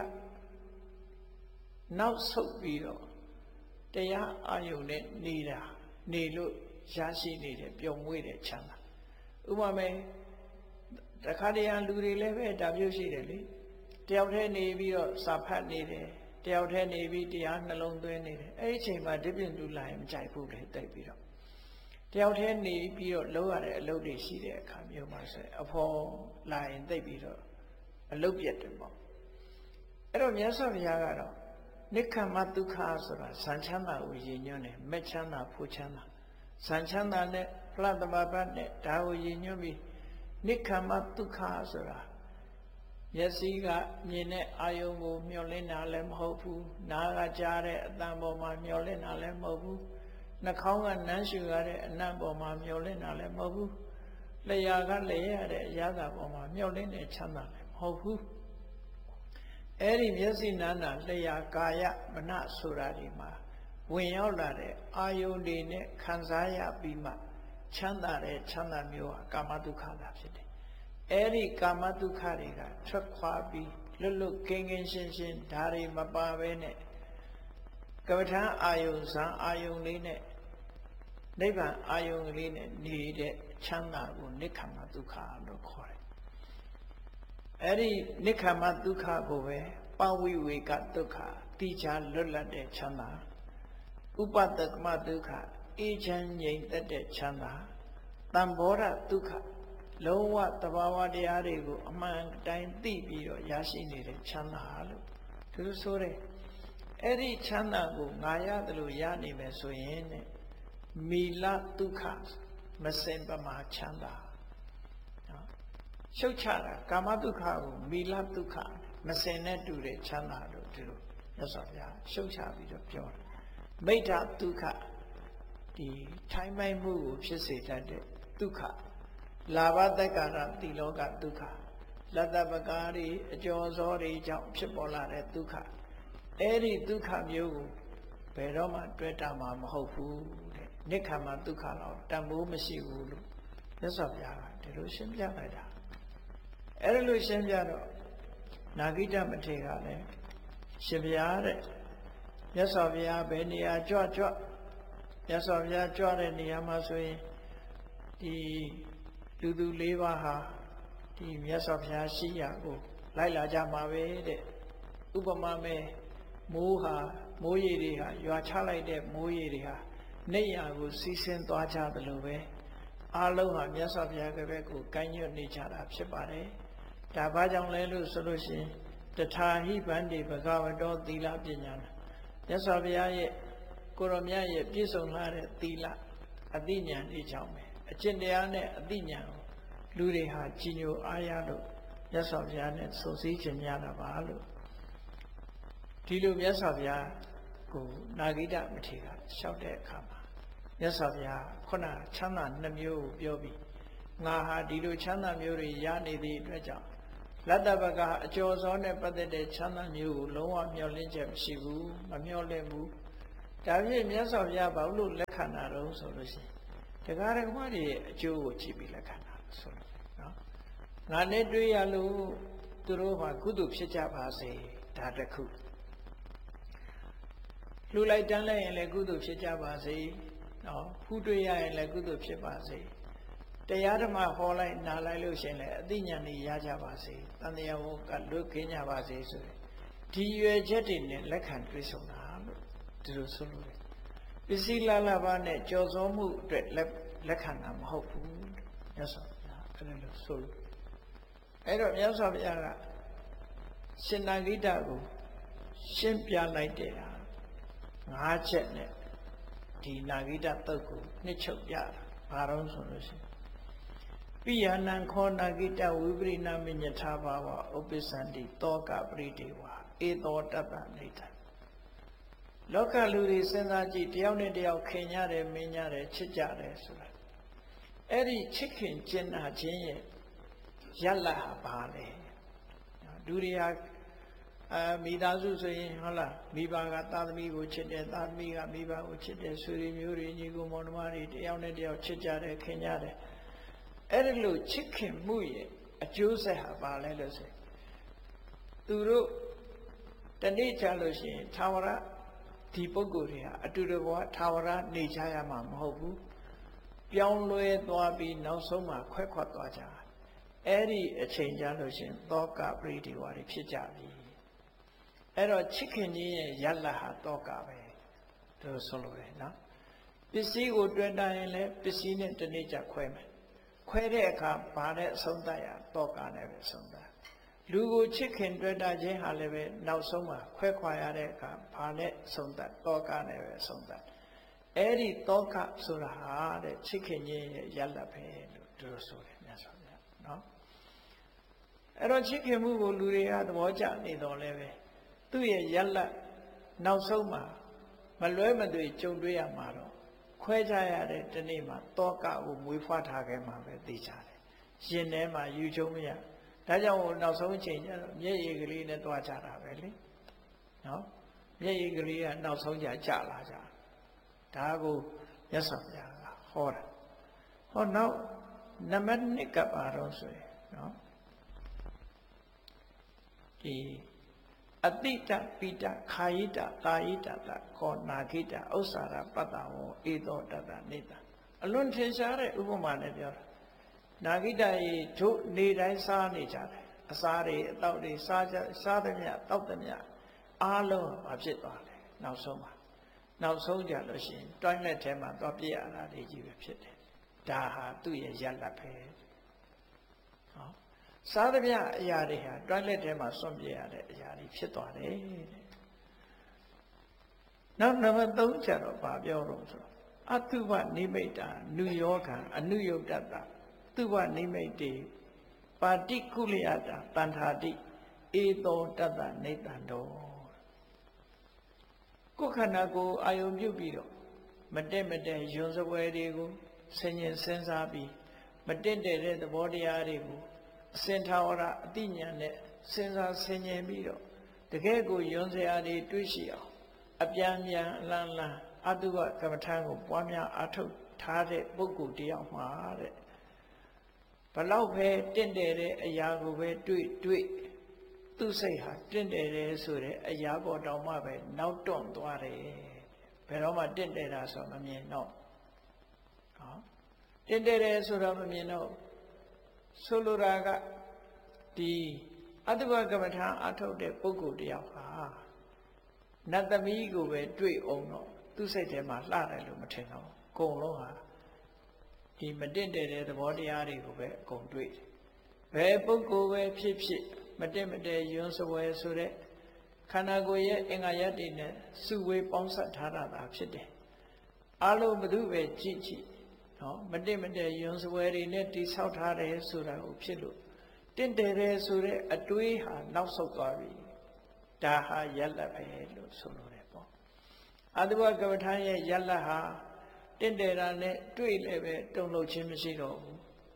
နောက်ဆုတ်ပြီးတော့တရားအာယုန်နဲ့နေတာနေလို့ရရှိနေတဲ့ပျော်မွေ့တဲ့ချမ်းသာဥပမာတခါတည်းလူတွေလည်းပဲဒါမျိုးရှိတယ်လေတယောက်တည်းနေပြီးတော့စာဖတ်နေတယ်တယောက်တည်းနေပြီးတရားနှလုံးသွင်းနေတယ်အဲ့ဒီအချိန်မှာဒီပြင်လူလာရင်မကြိုက်ဘူးလေတိတ်ပြီးတော့တယောက်တည်းနေပြီးတော့လုပ်ရတဲ့အလုပ်တွေရှိတဲ့အခါမျိုးမှာဆိုအဖော်လာရင်တိတ်ပြီးတော့အလုပ်ပြတ်တယ်ပေါ့အဲ့တော့မြတ်စွာဘုရားကတော့နိက္ခမဒုက္ခဆိုတာဇန်ချမ်းသာကိုရည်ညွှန်းတယ်မဲ့ချမ်းသာဖို့ချမ်းသာဇန်ချမ်းသာနဲ့ဖလသမဘတ်နဲ့ဒါကိုရည်ညွှန်းပြီးနိက္ခမဒုက္ခဆိုတာမျက်စိကမြင်တဲ့အာယုံကိုမျောလင့်တာလည်းမဟုတ်ဘူးနားကကြားတဲ့အသံပေါ်မှာမျောလင့်တာလည်းမဟုတ်ဘူးနှာခေါင်းကနမ်းရှူရတဲ့အနံ့ပေါ်မှာမျောလင့်တာလည်းမဟုတ်ဘူးလျှာကလည်းရတဲ့အရာသာပေါ်မှာမျောလင့်တဲ့ချမ်းသာလည်းမဟုတ်ဘူးအဲ့ဒီမျက်စိနာနာလျှာကာယမနဆိုတာဒီမှာဝင်ရောက်လာတဲ့အာယုန်တွေနဲ့ခံစားရပြီးမှချမ်းသာတဲ့ချမ်းသာမျိုးဟာကာမဒုက္ခသာဖြစ်တယ်အဲ့ဒီကာမဒုက္ခတွေကထွက်ခွာပြီးလွတ်လွတ်ကင်းကင်းရှင်းရှင်းဒါတွေမပါဘဲနဲ့ကမ္မထာအာယုန်ဇံအာယုန်လေးနဲ့နိဗ္ဗာန်အာယုန်လေးနဲ့နေတဲ့ချမ်းသာကိုနိက္ခမဒုက္ခလို့ခေါ်တယ်အဲ့ဒီနိက္ခမဒုက္ခကိုပဲပဝိဝေကဒုက္ခတိချာလွတ်လပ်တဲ့ချမ်းသာဥပတကမဒုက္ခအေးချမ်းငြိမ်သက်တဲ့ချမ်းသာတမ္ဘောရဒုက္ခလုံးဝတဘာဝတရားတွေကိုအမှန်တိုင်းသိပြီးတော့ရရှိနေတဲ့ချမ်းသာလို့သူဆိုတယ်အဲ့ဒီချမ်းသာကိုငါရတယ်လို့ရနိုင်မယ်ဆိုရင်တဲ့မိလဒုက္ခမစင်ပမာချမ်းသာနော်ရှုတ်ချတာကာမဒုက္ခကိုမိလဒုက္ခမစင်နဲ့တူတဲ့ချမ်းသာလို့ဒီလိုမြတ်စွာဘုရားရှုတ်ချပြီးတော့ပြောတယ်မိဋ္ဌဒုက္ခဒီထိုင်းမိုက်မှုကိုဖြစ်စေတတ်တဲ့ဒုက္ခလာဘတက္ကရာတိလောကဒုက္ခလတ္တပကားတွေအကျော်စောတွေကြောင့်ဖြစ်ပေါ်လာတဲ့ဒုက္ခအဲ့ဒီဒုက္ခမျိုးကိုဘယ်တော့မှတွေ့တာမှမဟုတ်ဘူးတဲ့နိက္ခမဒုက္ခတော့တန်ဖိုးမရှိဘူးလို့မြတ်စွာဘုရားကဒီလိုရှင်းပြလိုက်တာအဲ့ဒါလို့ရှင်းပြတော့နာဂိတမထေရကလည်းရှင်ဘုရားတဲ့မြတ်စွာဘုရားဘယ်နေရာကြွကြွမြတ်စွာဘုရားကြွတဲ့နေရာမှာဆိုရင်ဒီလူသူလေးပါးဟာဒီမြတ်စွာဘုရားရှိရာကိုလိုက်လာကြမှာပဲတဲ့ဥပမာမဲ့မိုးဟာမိုးရေတွေဟာရွာချလိုက်တဲ့မိုးရေတွေဟာနေရာကိုစီးဆင်းသွားကြသလိုပဲအားလုံးဟာမြတ်စွာဘုရားကပဲကိုကိုင်းညွတ်နေကြတာဖြစ်ပါတယ်ဒါဘာကြောင့်လဲလို့ဆိုလို့ရှိရင်တထာဟိဗန္တိဘဂဝတောသီလပညာမြတ်စွာဘုရားရဲ့ကိုရောမြတ်ရဲ့ပြည့်စုံလာတဲ့သီလအသိဉာဏ်လေးကြောင့်ပဲအကျင့်တရားနဲ့အသိဉာဏ်ကိုလူတွေဟာကြီးညိုအားရလို့မြတ်စွာဘုရားနဲ့ဆုံစည်းခြင်းများတာပါလို့ဒီလိုမြတ်စွာဘုရားကိုနာဂိတမထေရလျှောက်တဲ့အခါမှာမြတ်စွာဘုရားခုနချမ်းသာနှမျိုးကိုပြောပြီးငါဟာဒီလိုချမ်းသာမျိုးတွေရနေသည့်အတွက်ကြောင့်လတ္တပကအကျော်စောနဲ့ပတ်သက်တဲ့ချမ်းသာမျိုးကိုလုံးဝမျှော်လင့်ချက်မရှိဘူးမမျှော်လင့်ဘူးဒါဖြင့်မြတ်စွာဘုရားဘာလို့လက်ခံတာတော့ဆိုလို့ရှိရင်တရားဓမ္မတွေရဲ့အကျိုးကိုကြည့်ပြီးလက်ခံတာဆိုလို့နော်ငါနဲ့တွေ့ရလို့သူတို့မှာကုသိုလ်ဖြစ်ကြပါစေဒါတစ်ခုလှူလိုက်တန်းလိုက်ရင်လည်းကုသိုလ်ဖြစ်ကြပါစေနော်ဖူးတွေ့ရရင်လည်းကုသိုလ်ဖြစ်ပါစေတရားဓမ္မဟောလိုက်နားလိုက်လို့ရှင်လည်းအသိဉာဏ်တွေရကြပါစေတန်တရားဝကလွတ်ခင်းကြပါစေဆိုရင်ဒီရွယ်ချက်တွေနဲ့လက်ခံတွေ့ဆုံတာလို့ဒီလိုဆိုလို့ပစ္စည်းလာလာပါနဲ့ကြော်စောမှုအတွက်လက်လက်ခံတာမဟုတ်ဘူးမြတ်စွာဘုရားအဲ့လိုဆိုလို့အဲ့တော့မြတ်စွာဘုရားကရှင်နာဂိတကိုရှင်းပြလိုက်တဲ့ဟာငါးချက်နဲ့ဒီနာဂိတသုတ်ကိုနှစ်ချုပ်ပြတာဘာလို့ဆိုလို့ရှိရင်ပိယနံခောနာဂိတဝိပရိနာမညထာဘာဝဥပ္ပစ္စန္တိတောကပရိဒေဝဧသောတတ္တနိဋ္ဌလောကလူတွေစဉ်းစားကြည့်တယောက်နဲ့တယောက်ခင်ကြတယ်မင်းကြတယ်ချစ်ကြတယ်ဆိုတာအဲ့ဒီချစ်ခင်ကျင်နာခြင်းရဲ့ရလတ်ဟာဘာလဲလူတွေဟာအာမိသားစုဆိုရင်ဟုတ်လားမိဘကသားသမီးကိုချစ်တယ်သားသမီးကမိဘကိုချစ်တယ်ဆွေတွေမျိုးတွေညီကိုမောင်နှမတွေတယောက်နဲ့တယောက်ချစ်ကြတယ်ခင်ကြတယ်အဲ့ဒီလိုချစ်ခင်မှုရဲ့အကျိုးဆက်ဟာဘာလဲလို့ဆိုသူတို့တနေ့ချလို့ရှိရင်သာဝရဒီပုဂ္ဂိုလ်တွေဟာအတူတကွသာဝရနေကြရမှာမဟုတ်ဘူးပြောင်းလဲသွားပြီးနောက်ဆုံးမှာခွဲခွက်သွားကြအဲ့ဒီအချိန်ကြလို့ရှိရင်တောကပရိဒီဝါတွေဖြစ်ကြပြီအဲ့တော့ချစ်ခင်ခြင်းရဲ့ရလတ်ဟာတောကပဲသူဆိုလိုတယ်နော်ပစ္စည်းကိုတွေ့တာရင်လည်းပစ္စည်းနဲ့တနေ့ကြခွဲမယ်ခွဲတဲ့အခါဘာနဲ့အဆုံးသတ်ရတောကနဲ့ပဲဆုံးသတ်လူကိုချစ်ခင်တွေ့တာခြင်းဟာလည်းပဲနောက်ဆုံးမှာခွဲခွာရတဲ့အခါဘာနဲ့ဆုံးသတ်တောကနဲ့ပဲဆုံးသတ်အဲ့ဒီတောကဆိုတာဟာတဲ့ချစ်ခင်ခြင်းရဲ့ရလတ်ပဲလို့သူတို့ဆိုတယ်မြတ်စွာဘုရားနော်အဲ့တော့ချစ်ခင်မှုကိုလူတွေကသဘောကျနေတော့လည်းပဲသူ့ရဲ့ရလတ်နောက်ဆုံးမှာမလွဲမသွေကြုံတွေ့ရမှာတော့ခွဲခြားရတဲ့ဒီနေ့မှာတောကကိုမွေးဖွားထားခဲ့မှာပဲသိကြတယ်ရှင်ထဲမှာယူချုံမရဒါကြောင့်နောက်ဆုံးအချိန်ကျတော့မျက်ရည်ကလေးနဲ့တွားကြတာပဲလေနော်မျက်ရည်ကလေးကနောက်ဆုံးကြကြလာကြဒါကိုမြတ်စွာဘုရားကဟောတာဟောနောက်နံပါတ်နှစ်ကပါတော့ဆိုရင်နော်ဒီအတိတပိတခာယိတကာယိတတခောနာခိတဥစ္စာရပတ္တဝောဧသောတတ္တနိတ္တအလွန်ထင်ရှားတဲ့ဥပမာနဲ့ပြောတာနာခိတရေတို့နေတိုင်းစားနေကြတယ်အစားတွေအတောက်တွေစားကြစားသမျှတောက်သမျှအားလုံးဘာဖြစ်သွားလဲနောက်ဆုံးမှာနောက်ဆုံးကြလို့ရှိရင်တွိုင်းလက်ထဲမှာသွားပြရတာတွေကြီးပဲဖြစ်တယ်ဒါဟာသူ့ရဲ့ရလတ်ပဲဟောစားသမျှအရာတွေဟာတွိုင်းလက်ထဲမှာစွန့်ပြရတဲ့အရာတွေဖြစ်သွားတယ်တဲ့နောက်နံပါတ်သုံးချက်တော့ဗာပြောတော့ဆိုအတုပနိမိတ်တာနုယောဂံအနုယုတ်တတတုပနိမိတ်တေပါတိကုလယတာတန္ထာတိဧသောတတ္တနိတ္တံတော်ကိုယ်ခန္ဓာကိုအာယုံပြုတ်ပြီးတော့မတက်မတက်ယွန်စပွဲတွေကိုဆင်ញင်စဉ်းစားပြီးမတက်တဲ့သဘောတရားတွေကိုအစင်ထာဝရအတိညာနဲ့စဉ်းစားဆင်ញင်ပြီးတော့တကယ်ကိုယွန်စရာတွေတွေးရှိအောင်အပြန်ပြန်အလန်းလန်းအတုဝကမ္မထာကိုပွားများအားထုတ်ထားတဲ့ပုဂ္ဂိုလ်တယောက်မှာတဲ့ဘလောက်ပဲတင့်တယ်တဲ့အရာကိုပဲတွေ့တွေ့သူ့စိတ်ဟာတင့်တယ်တယ်ဆိုတဲ့အရာပေါ်တောင်မှပဲနောက်တွန့်သွားတယ်ဘယ်တော့မှတင့်တယ်တာဆိုမမြင်တော့ဟောတင့်တယ်တယ်ဆိုတော့မမြင်တော့ဆိုလိုတာကဒီအတုဝကမ္မထာအထုတ်တဲ့ပုဂ္ဂိုလ်တယောက်ဟာနတ်သမီးကိုပဲတွေ့အောင်တော့သူ့စိတ်ထဲမှာလှတယ်လို့မထင်တော့အကုန်လုံးဟာဒီမတင့်တယ်တဲ့သဘောတရားတွေကိုပဲအကုန်တွေ့တယ်ဘယ်ပုဂ္ဂိုလ်ပဲဖြစ်ဖြစ်မတင့်မတယ်ယွန်းစပွဲဆိုတဲ့ခန္ဓာကိုယ်ရဲ့အင်္ဂါရပ်တွေနဲ့စုဝေးပေါင်းစပ်ထားတာဖြစ်တယ်အလုံးဘု து ပဲကြည့်ကြည့်နော်မတင့်မတယ်ယွန်းစပွဲတွေနဲ့တိဆောက်ထားတယ်ဆိုတာကိုဖြစ်လို့တင့်တယ်တယ်ဆိုတဲ့အတွေးဟာနောက်ဆုတ်သွားပြီဒါဟာယက်လက်ပဲလို့ဆိုလိုတယ်ပေါ့အတုဝကမ္မထာရဲ့ယက်လက်ဟာတင့်တယ်တာနဲ့တွေ့လည်းပဲတုံ့လှုပ်ခြင်းမရှိတော့ဘူး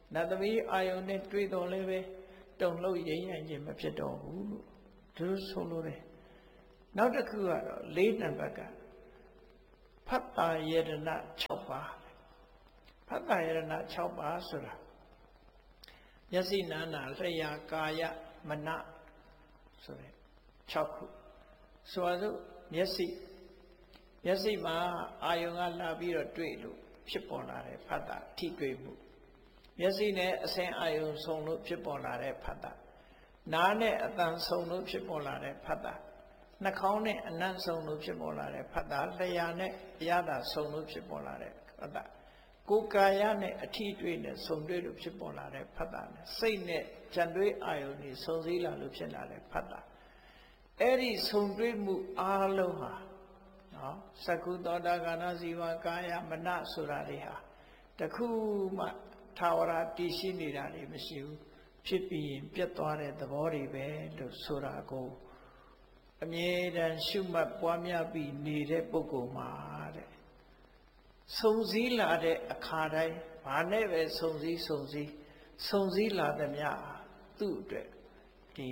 နတ်သမီးအာယုန်နဲ့တွေ့တော်လည်းပဲတုံလှုပ်ရိမ့်ရိုင်ခြင်းမဖြစ်တော့ဘူးလို့သူတို့ဆိုလိုတယ်နောက်တစ်ခုကတော့လေးနံပါတ်ကဖတ်တာယရဏ၆ပါးဖတ်တာယရဏ၆ပါးဆိုတာမျက်စိနာနာလျှာကာယမနဆိုတဲ့၆ခုဆိုပါစို့မျက်စိမျက်စိမှာအာယုံကလာပြီးတော့တွေ့လို့ဖြစ်ပေါ်လာတဲ့ဖတ်တာထိတွေ့မှုမျက်စိနဲ့အစင်အာယုံဆုံလို့ဖြစ်ပေါ်လာတဲ့ဖတ်တာနားနဲ့အသံဆုံလို့ဖြစ်ပေါ်လာတဲ့ဖတ်တာနှာခေါင်းနဲ့အနံ့ဆုံလို့ဖြစ်ပေါ်လာတဲ့ဖတ်တာလျှာနဲ့အရသာဆုံလို့ဖြစ်ပေါ်လာတဲ့ဖတ်တာကိုယ်ကာယနဲ့အထီးတွေ့နဲ့ဆုံတွေ့လို့ဖြစ်ပေါ်လာတဲ့ဖတ်တာနဲ့စိတ်နဲ့ကြံတွေးအာယုန်နဲ့ဆုံစည်းလာလို့ဖြစ်လာတဲ့ဖတ်တာအဲ့ဒီဆုံတွေ့မှုအားလုံးဟာနော်သကုသောတာကာနဇီဝကာယမနဆိုတာတွေဟာတခုမှထာဝရတည်ရှိနေတာတွေမရှိဘူးဖြစ်ပြီးရင်ပြတ်သွားတဲ့သဘောတွေပဲလို့ဆိုတာကိုအမြဲတမ်းရှုမှတ်ပွားများပြီးနေတဲ့ပုဂ္ဂိုလ်မှာတဲ့ဆုံစည်းလာတဲ့အခါတိုင်းဘာနဲ့ပဲဆုံစည်းဆုံစည်းဆုံစည်းလာသမျှသူ့အတွက်ဒီ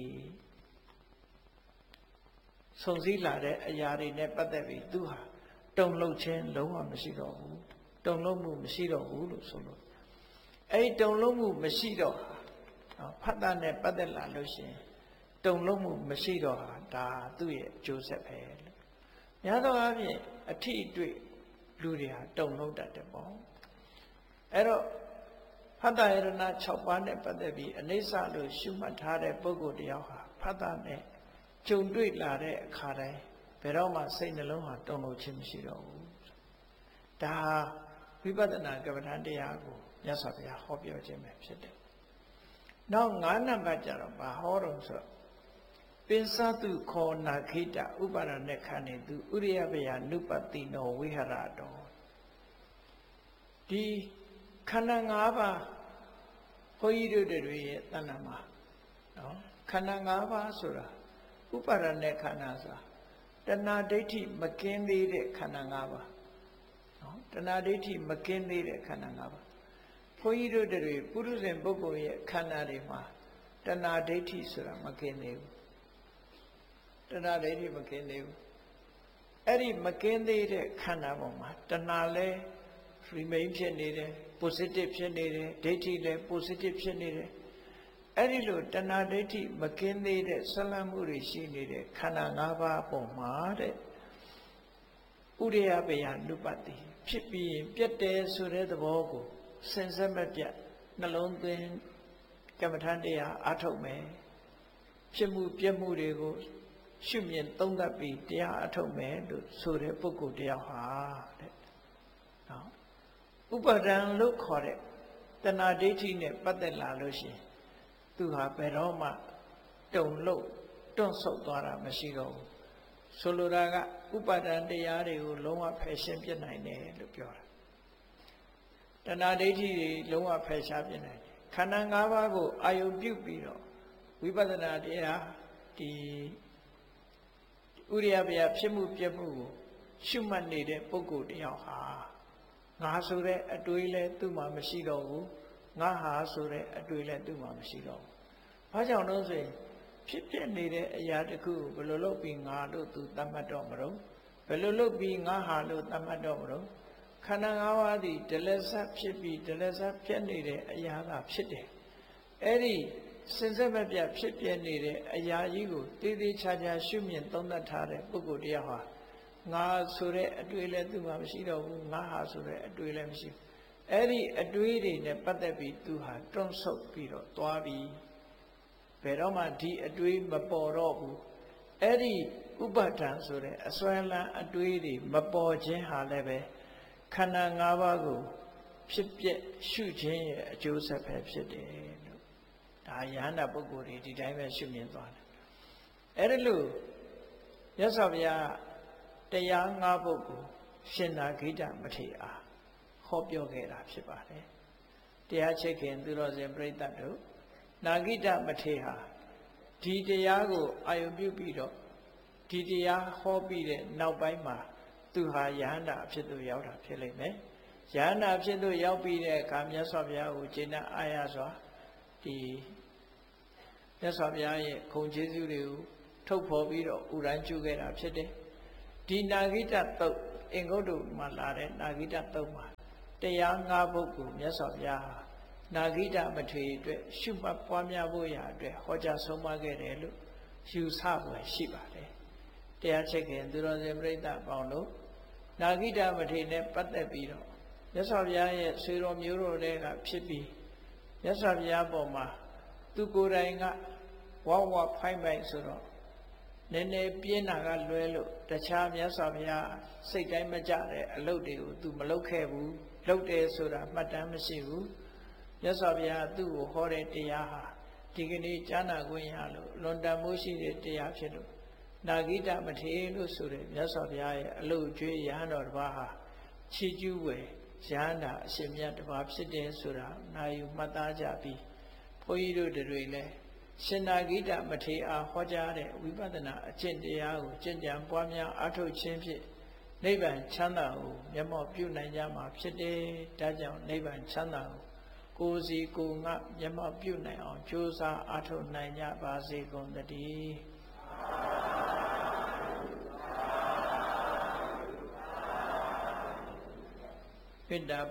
ဆုံစည်းလာတဲ့အရာတွေနဲ့ပတ်သက်ပြီးသူဟာတုံ့လှုပ်ခြင်းလုံးဝမရှိတော့ဘူးတုံ့လှုပ်မှုမရှိတော့ဘူးလို့ဆိုလို့အဲ့တုံ့လှုပ်မှုမရှိတော့ဖတ်တာနဲ့ပတ်သက်လာလို့ရှိရင်တုံ့လှုပ်မှုမရှိတော့ဟာဒါသူ့ရဲ့အကျိုးဆက်ပဲလို့များသောအားဖြင့်အထီးတွေ့လူတွေဟာတုံ့လှုပ်တတ်တယ်ပေါ့အဲ့တော့ဖတ်တာယရဏ၆ပါးနဲ့ပတ်သက်ပြီးအနိစ္စလို့ရှုမှတ်ထားတဲ့ပုဂ္ဂိုလ်တယောက်ဟာဖတ်တာနဲ့ကြုံတွေ့လာတဲ့အခါတိုင်းဘယ်တော့မှစိတ်နှလုံးဟာတုံ့လှုပ်ခြင်းမရှိတော့ဘူးဒါဝိပဿနာကမ္မဋ္ဌာန်းတရားကိုမြတ်စွာဘုရားဟောပြောခြင်းပဲဖြစ်တယ်နောက်၅နံပါတ်ကျတော့ဘာဟောတော့ဆိုပင်စတုခောနာခိတဥပါဒနဲ့ခန္နေသူဥရိယပယနုပတိနောဝိဟရတောဒီခန္ဓာ၅ပါးဘုန်းကြီးတို့တွေရဲ့တဏ္ဍာမှာနော်ခန္ဓာ၅ပါးဆိုတာဥပါဒနဲ့ခန္ဓာဆိုတာတဏှာဒိဋ္ဌိမကင်းသေးတဲ့ခန္ဓာ၅ပါးနော်တဏှာဒိဋ္ဌိမကင်းသေးတဲ့ခန္ဓာ၅ပါးဘုန်းကြီးတို့တွေပုရုဇဉ်ပုဂ္ဂိုလ်ရဲ့ခန္ဓာတွေမှာတဏှာဒိဋ္ဌိဆိုတာမကင်းသေးဘူးတဏှာဒိဋ္ဌိမကင်းသေးဘူးအဲ့ဒီမကင်းသေးတဲ့ခန္ဓာပေါ်မှာတဏှာလဲ remain ဖြစ်နေတယ် positive ဖြစ်နေတယ်ဒိဋ္ဌိလဲ positive ဖြစ်နေတယ်အဲ့ဒီလိုတဏှာဒိဋ္ဌိမကင်းသေးတဲ့ဆွလမ်းမှုတွေရှိနေတဲ့ခန္ဓာ၅ပါးပေါ်မှာတဲ့ဥရိယပယနုပတိဖြစ်ပြီးရင်ပြတ်တယ်ဆိုတဲ့သဘောကိုစင်စက်မပြတ်နှလုံးသွင်းကမ္မဋ္ဌာန်းတရားအားထုတ်မယ်ဖြစ်မှုပြတ်မှုတွေကိုရှုမြင်သုံးသပ်ပြီးတရားအားထုတ်မယ်လို့ဆိုတဲ့ပုဂ္ဂိုလ်တရားဟာတဲ့နော်ဥပါဒံလို့ခေါ်တဲ့တဏှာဒိဋ္ဌိနဲ့ပတ်သက်လာလို့ရှိရင်သူဟာဘယ်တော့မှတုံလို့တွန့်ဆုတ်သွားတာမရှိတော့ဘူးဆိုလိုတာကဥပါဒံတရားတွေကိုလုံးဝဖယ်ရှင်းပြနိုင်တယ်လို့ပြောတာတဏှာဒိဋ္ဌိတွေလုံးဝဖယ်ရှားပြနိုင်တယ်ခန္ဓာ၅ပါးကိုအာယုပြုပြီးတော့ဝိပဿနာတရားဒီဥရိယပယဖြစ်မှုပြမှုကိုရှုမှတ်နေတဲ့ပုဂ္ဂိုလ်တယောက်ဟာငါဆိုတဲ့အတွေးလဲသူ့မှာမရှိတော့ဘူးငါဟာဆိုတဲ့အတွေ့လည်းသူ့မှာမရှိတော့ဘူး။ဘာကြောင့်လို့ဆိုရင်ဖြစ်ဖြစ်နေတဲ့အရာတစ်ခုကိုဘယ်လိုလုပ်ပြီးငါလို့သူသတ်မှတ်တော့မလို့ဘယ်လိုလုပ်ပြီးငါဟာလို့သတ်မှတ်တော့မလို့ခန္ဓာ၅ပါးသည်ဒလစပ်ဖြစ်ပြီးဒလစပ်ဖြစ်နေတဲ့အရာကဖြစ်တယ်။အဲ့ဒီစင်စစ်မပြတ်ဖြစ်ပြနေတဲ့အရာကြီးကိုတည်တည်ချာချာရှုမြင်သုံးသပ်ထားတဲ့ပုဂ္ဂိုလ်တရားဟာငါဆိုတဲ့အတွေ့လည်းသူ့မှာမရှိတော့ဘူးငါဟာဆိုတဲ့အတွေ့လည်းမရှိဘူးအဲ့ဒီအတွေးတွေနဲ့ပတ်သက်ပြီးသူဟာတွန့်ဆုတ်ပြီးတော့သွားပြီးဘယ်တော့မှဒီအတွေးမပေါ်တော့ဘူးအဲ့ဒီဥပါဒံဆိုတဲ့အစွဲလန်းအတွေးတွေမပေါ်ခြင်းဟာလည်းပဲခန္ဓာ၅ပါးကိုဖြစ်ပြရှုခြင်းရဲ့အကျိုးဆက်ပဲဖြစ်တယ်လို့ဒါယဟန္တာပုဂ္ဂိုလ်တွေဒီတိုင်းပဲရှုမြင်သွားတယ်အဲ့ဒီလိုမြတ်စွာဘုရားတရား၅ပုဒ်ကိုရှင်နာဂိတမထေရအားဟောပြောခဲ့တာဖြစ်ပါတယ်တရားချစ်ခင်သူတော်စင်ပြိဿတ်တို့နာဂိတမထေရဟာဒီတရားကိုအာယုပြုပြီးတော့ဒီတရားဟောပြီးတဲ့နောက်ပိုင်းမှာသူဟာယဟန္တာအဖြစ်သို့ရောက်တာဖြစ်လိမ့်မယ်ယန္တာဖြစ်လို့ရောက်ပြီးတဲ့အခါမြတ်စွာဘုရားကိုကျေနပ်အားရစွာဒီမြတ်စွာဘုရားရဲ့ဂုဏ်ကျေးဇူးတွေကိုထုတ်ဖော်ပြီးတော့ဥရန်ကျူခဲ့တာဖြစ်တယ်ဒီနာဂိတသုတ်အင်္ဂုတ္တမှာလာတဲ့နာဂိတသုတ်မှာတရား၅ပုဒ်ကိုမြတ်စွာဘုရားဟာနာဂိတမထေရအတွက်ရှုမှတ်ပွားများဖို့ရာအတွက်ဟောကြားဆုံးမခဲ့တယ်လို့ယူဆဖွယ်ရှိပါတယ်တရားချက်ခင်သူတော်စင်ပြိဿပေါင်းတို့နာဂိတမထေရနဲ့ပတ်သက်ပြီးတော့မြတ်စွာဘုရားရဲ့ဆွေတော်မျိုးတော်တွေကဖြစ်ပြီးမြတ်စွာဘုရားပေါ်မှာသူကိုယ်တိုင်ကဝဝဖိုင်းပိုင်ဆိုတော့နည်းနည်းပြင်းတာကလွဲလို့တခြားမြတ်စွာဘုရားစိတ်တိုင်းမကြတဲ့အလုပ်တွေကိုသူမလုပ်ခဲ့ဘူးလုပ်တယ်ဆိုတာမှတ်တမ်းမရှိဘူးမြတ်စွာဘုရားသူ့ကိုဟောတဲ့တရားဟာဒီကနေ့ကြားနာခွင့်ရလို့လွန်တန်မိုးရှိတဲ့တရားဖြစ်လို့နာဂိတမထေရလို့ဆိုတဲ့မြတ်စွာဘုရားရဲ့အလုပ်ကျွေးရဟန်းတော်တစ်ပါးဟာချီးကျူးဝယ်ရဟန္တာအရှင်မြတ်တစ်ပါးဖြစ်တယ်ဆိုတာနာယူမှတ်သားကြပြီးဘုန်းကြီးတို့တွေလည်းရှင်နာဂိတမထေရအားဟောကြားတဲ့ဝိပဿနာအကျင့်တရားကိုကျင့်ကြံပွားများအားထုတ်ခြင်းဖြင့်နိဗ္ဗာန်ချမ်းသာကိုမျက်မှောက်ပြုနိုင်ကြမှာဖြစ်တယ်။ဒါကြောင့်နိဗ္ဗာန်ချမ်းသာကိုကိုယ်စီကိုယ်ငါမျက်မှောက်ပြုနိုင်အောင်ကြိုးစားအားထုတ်နိုင်ကြပါစေကုန်သတည်း။ပိတ္တ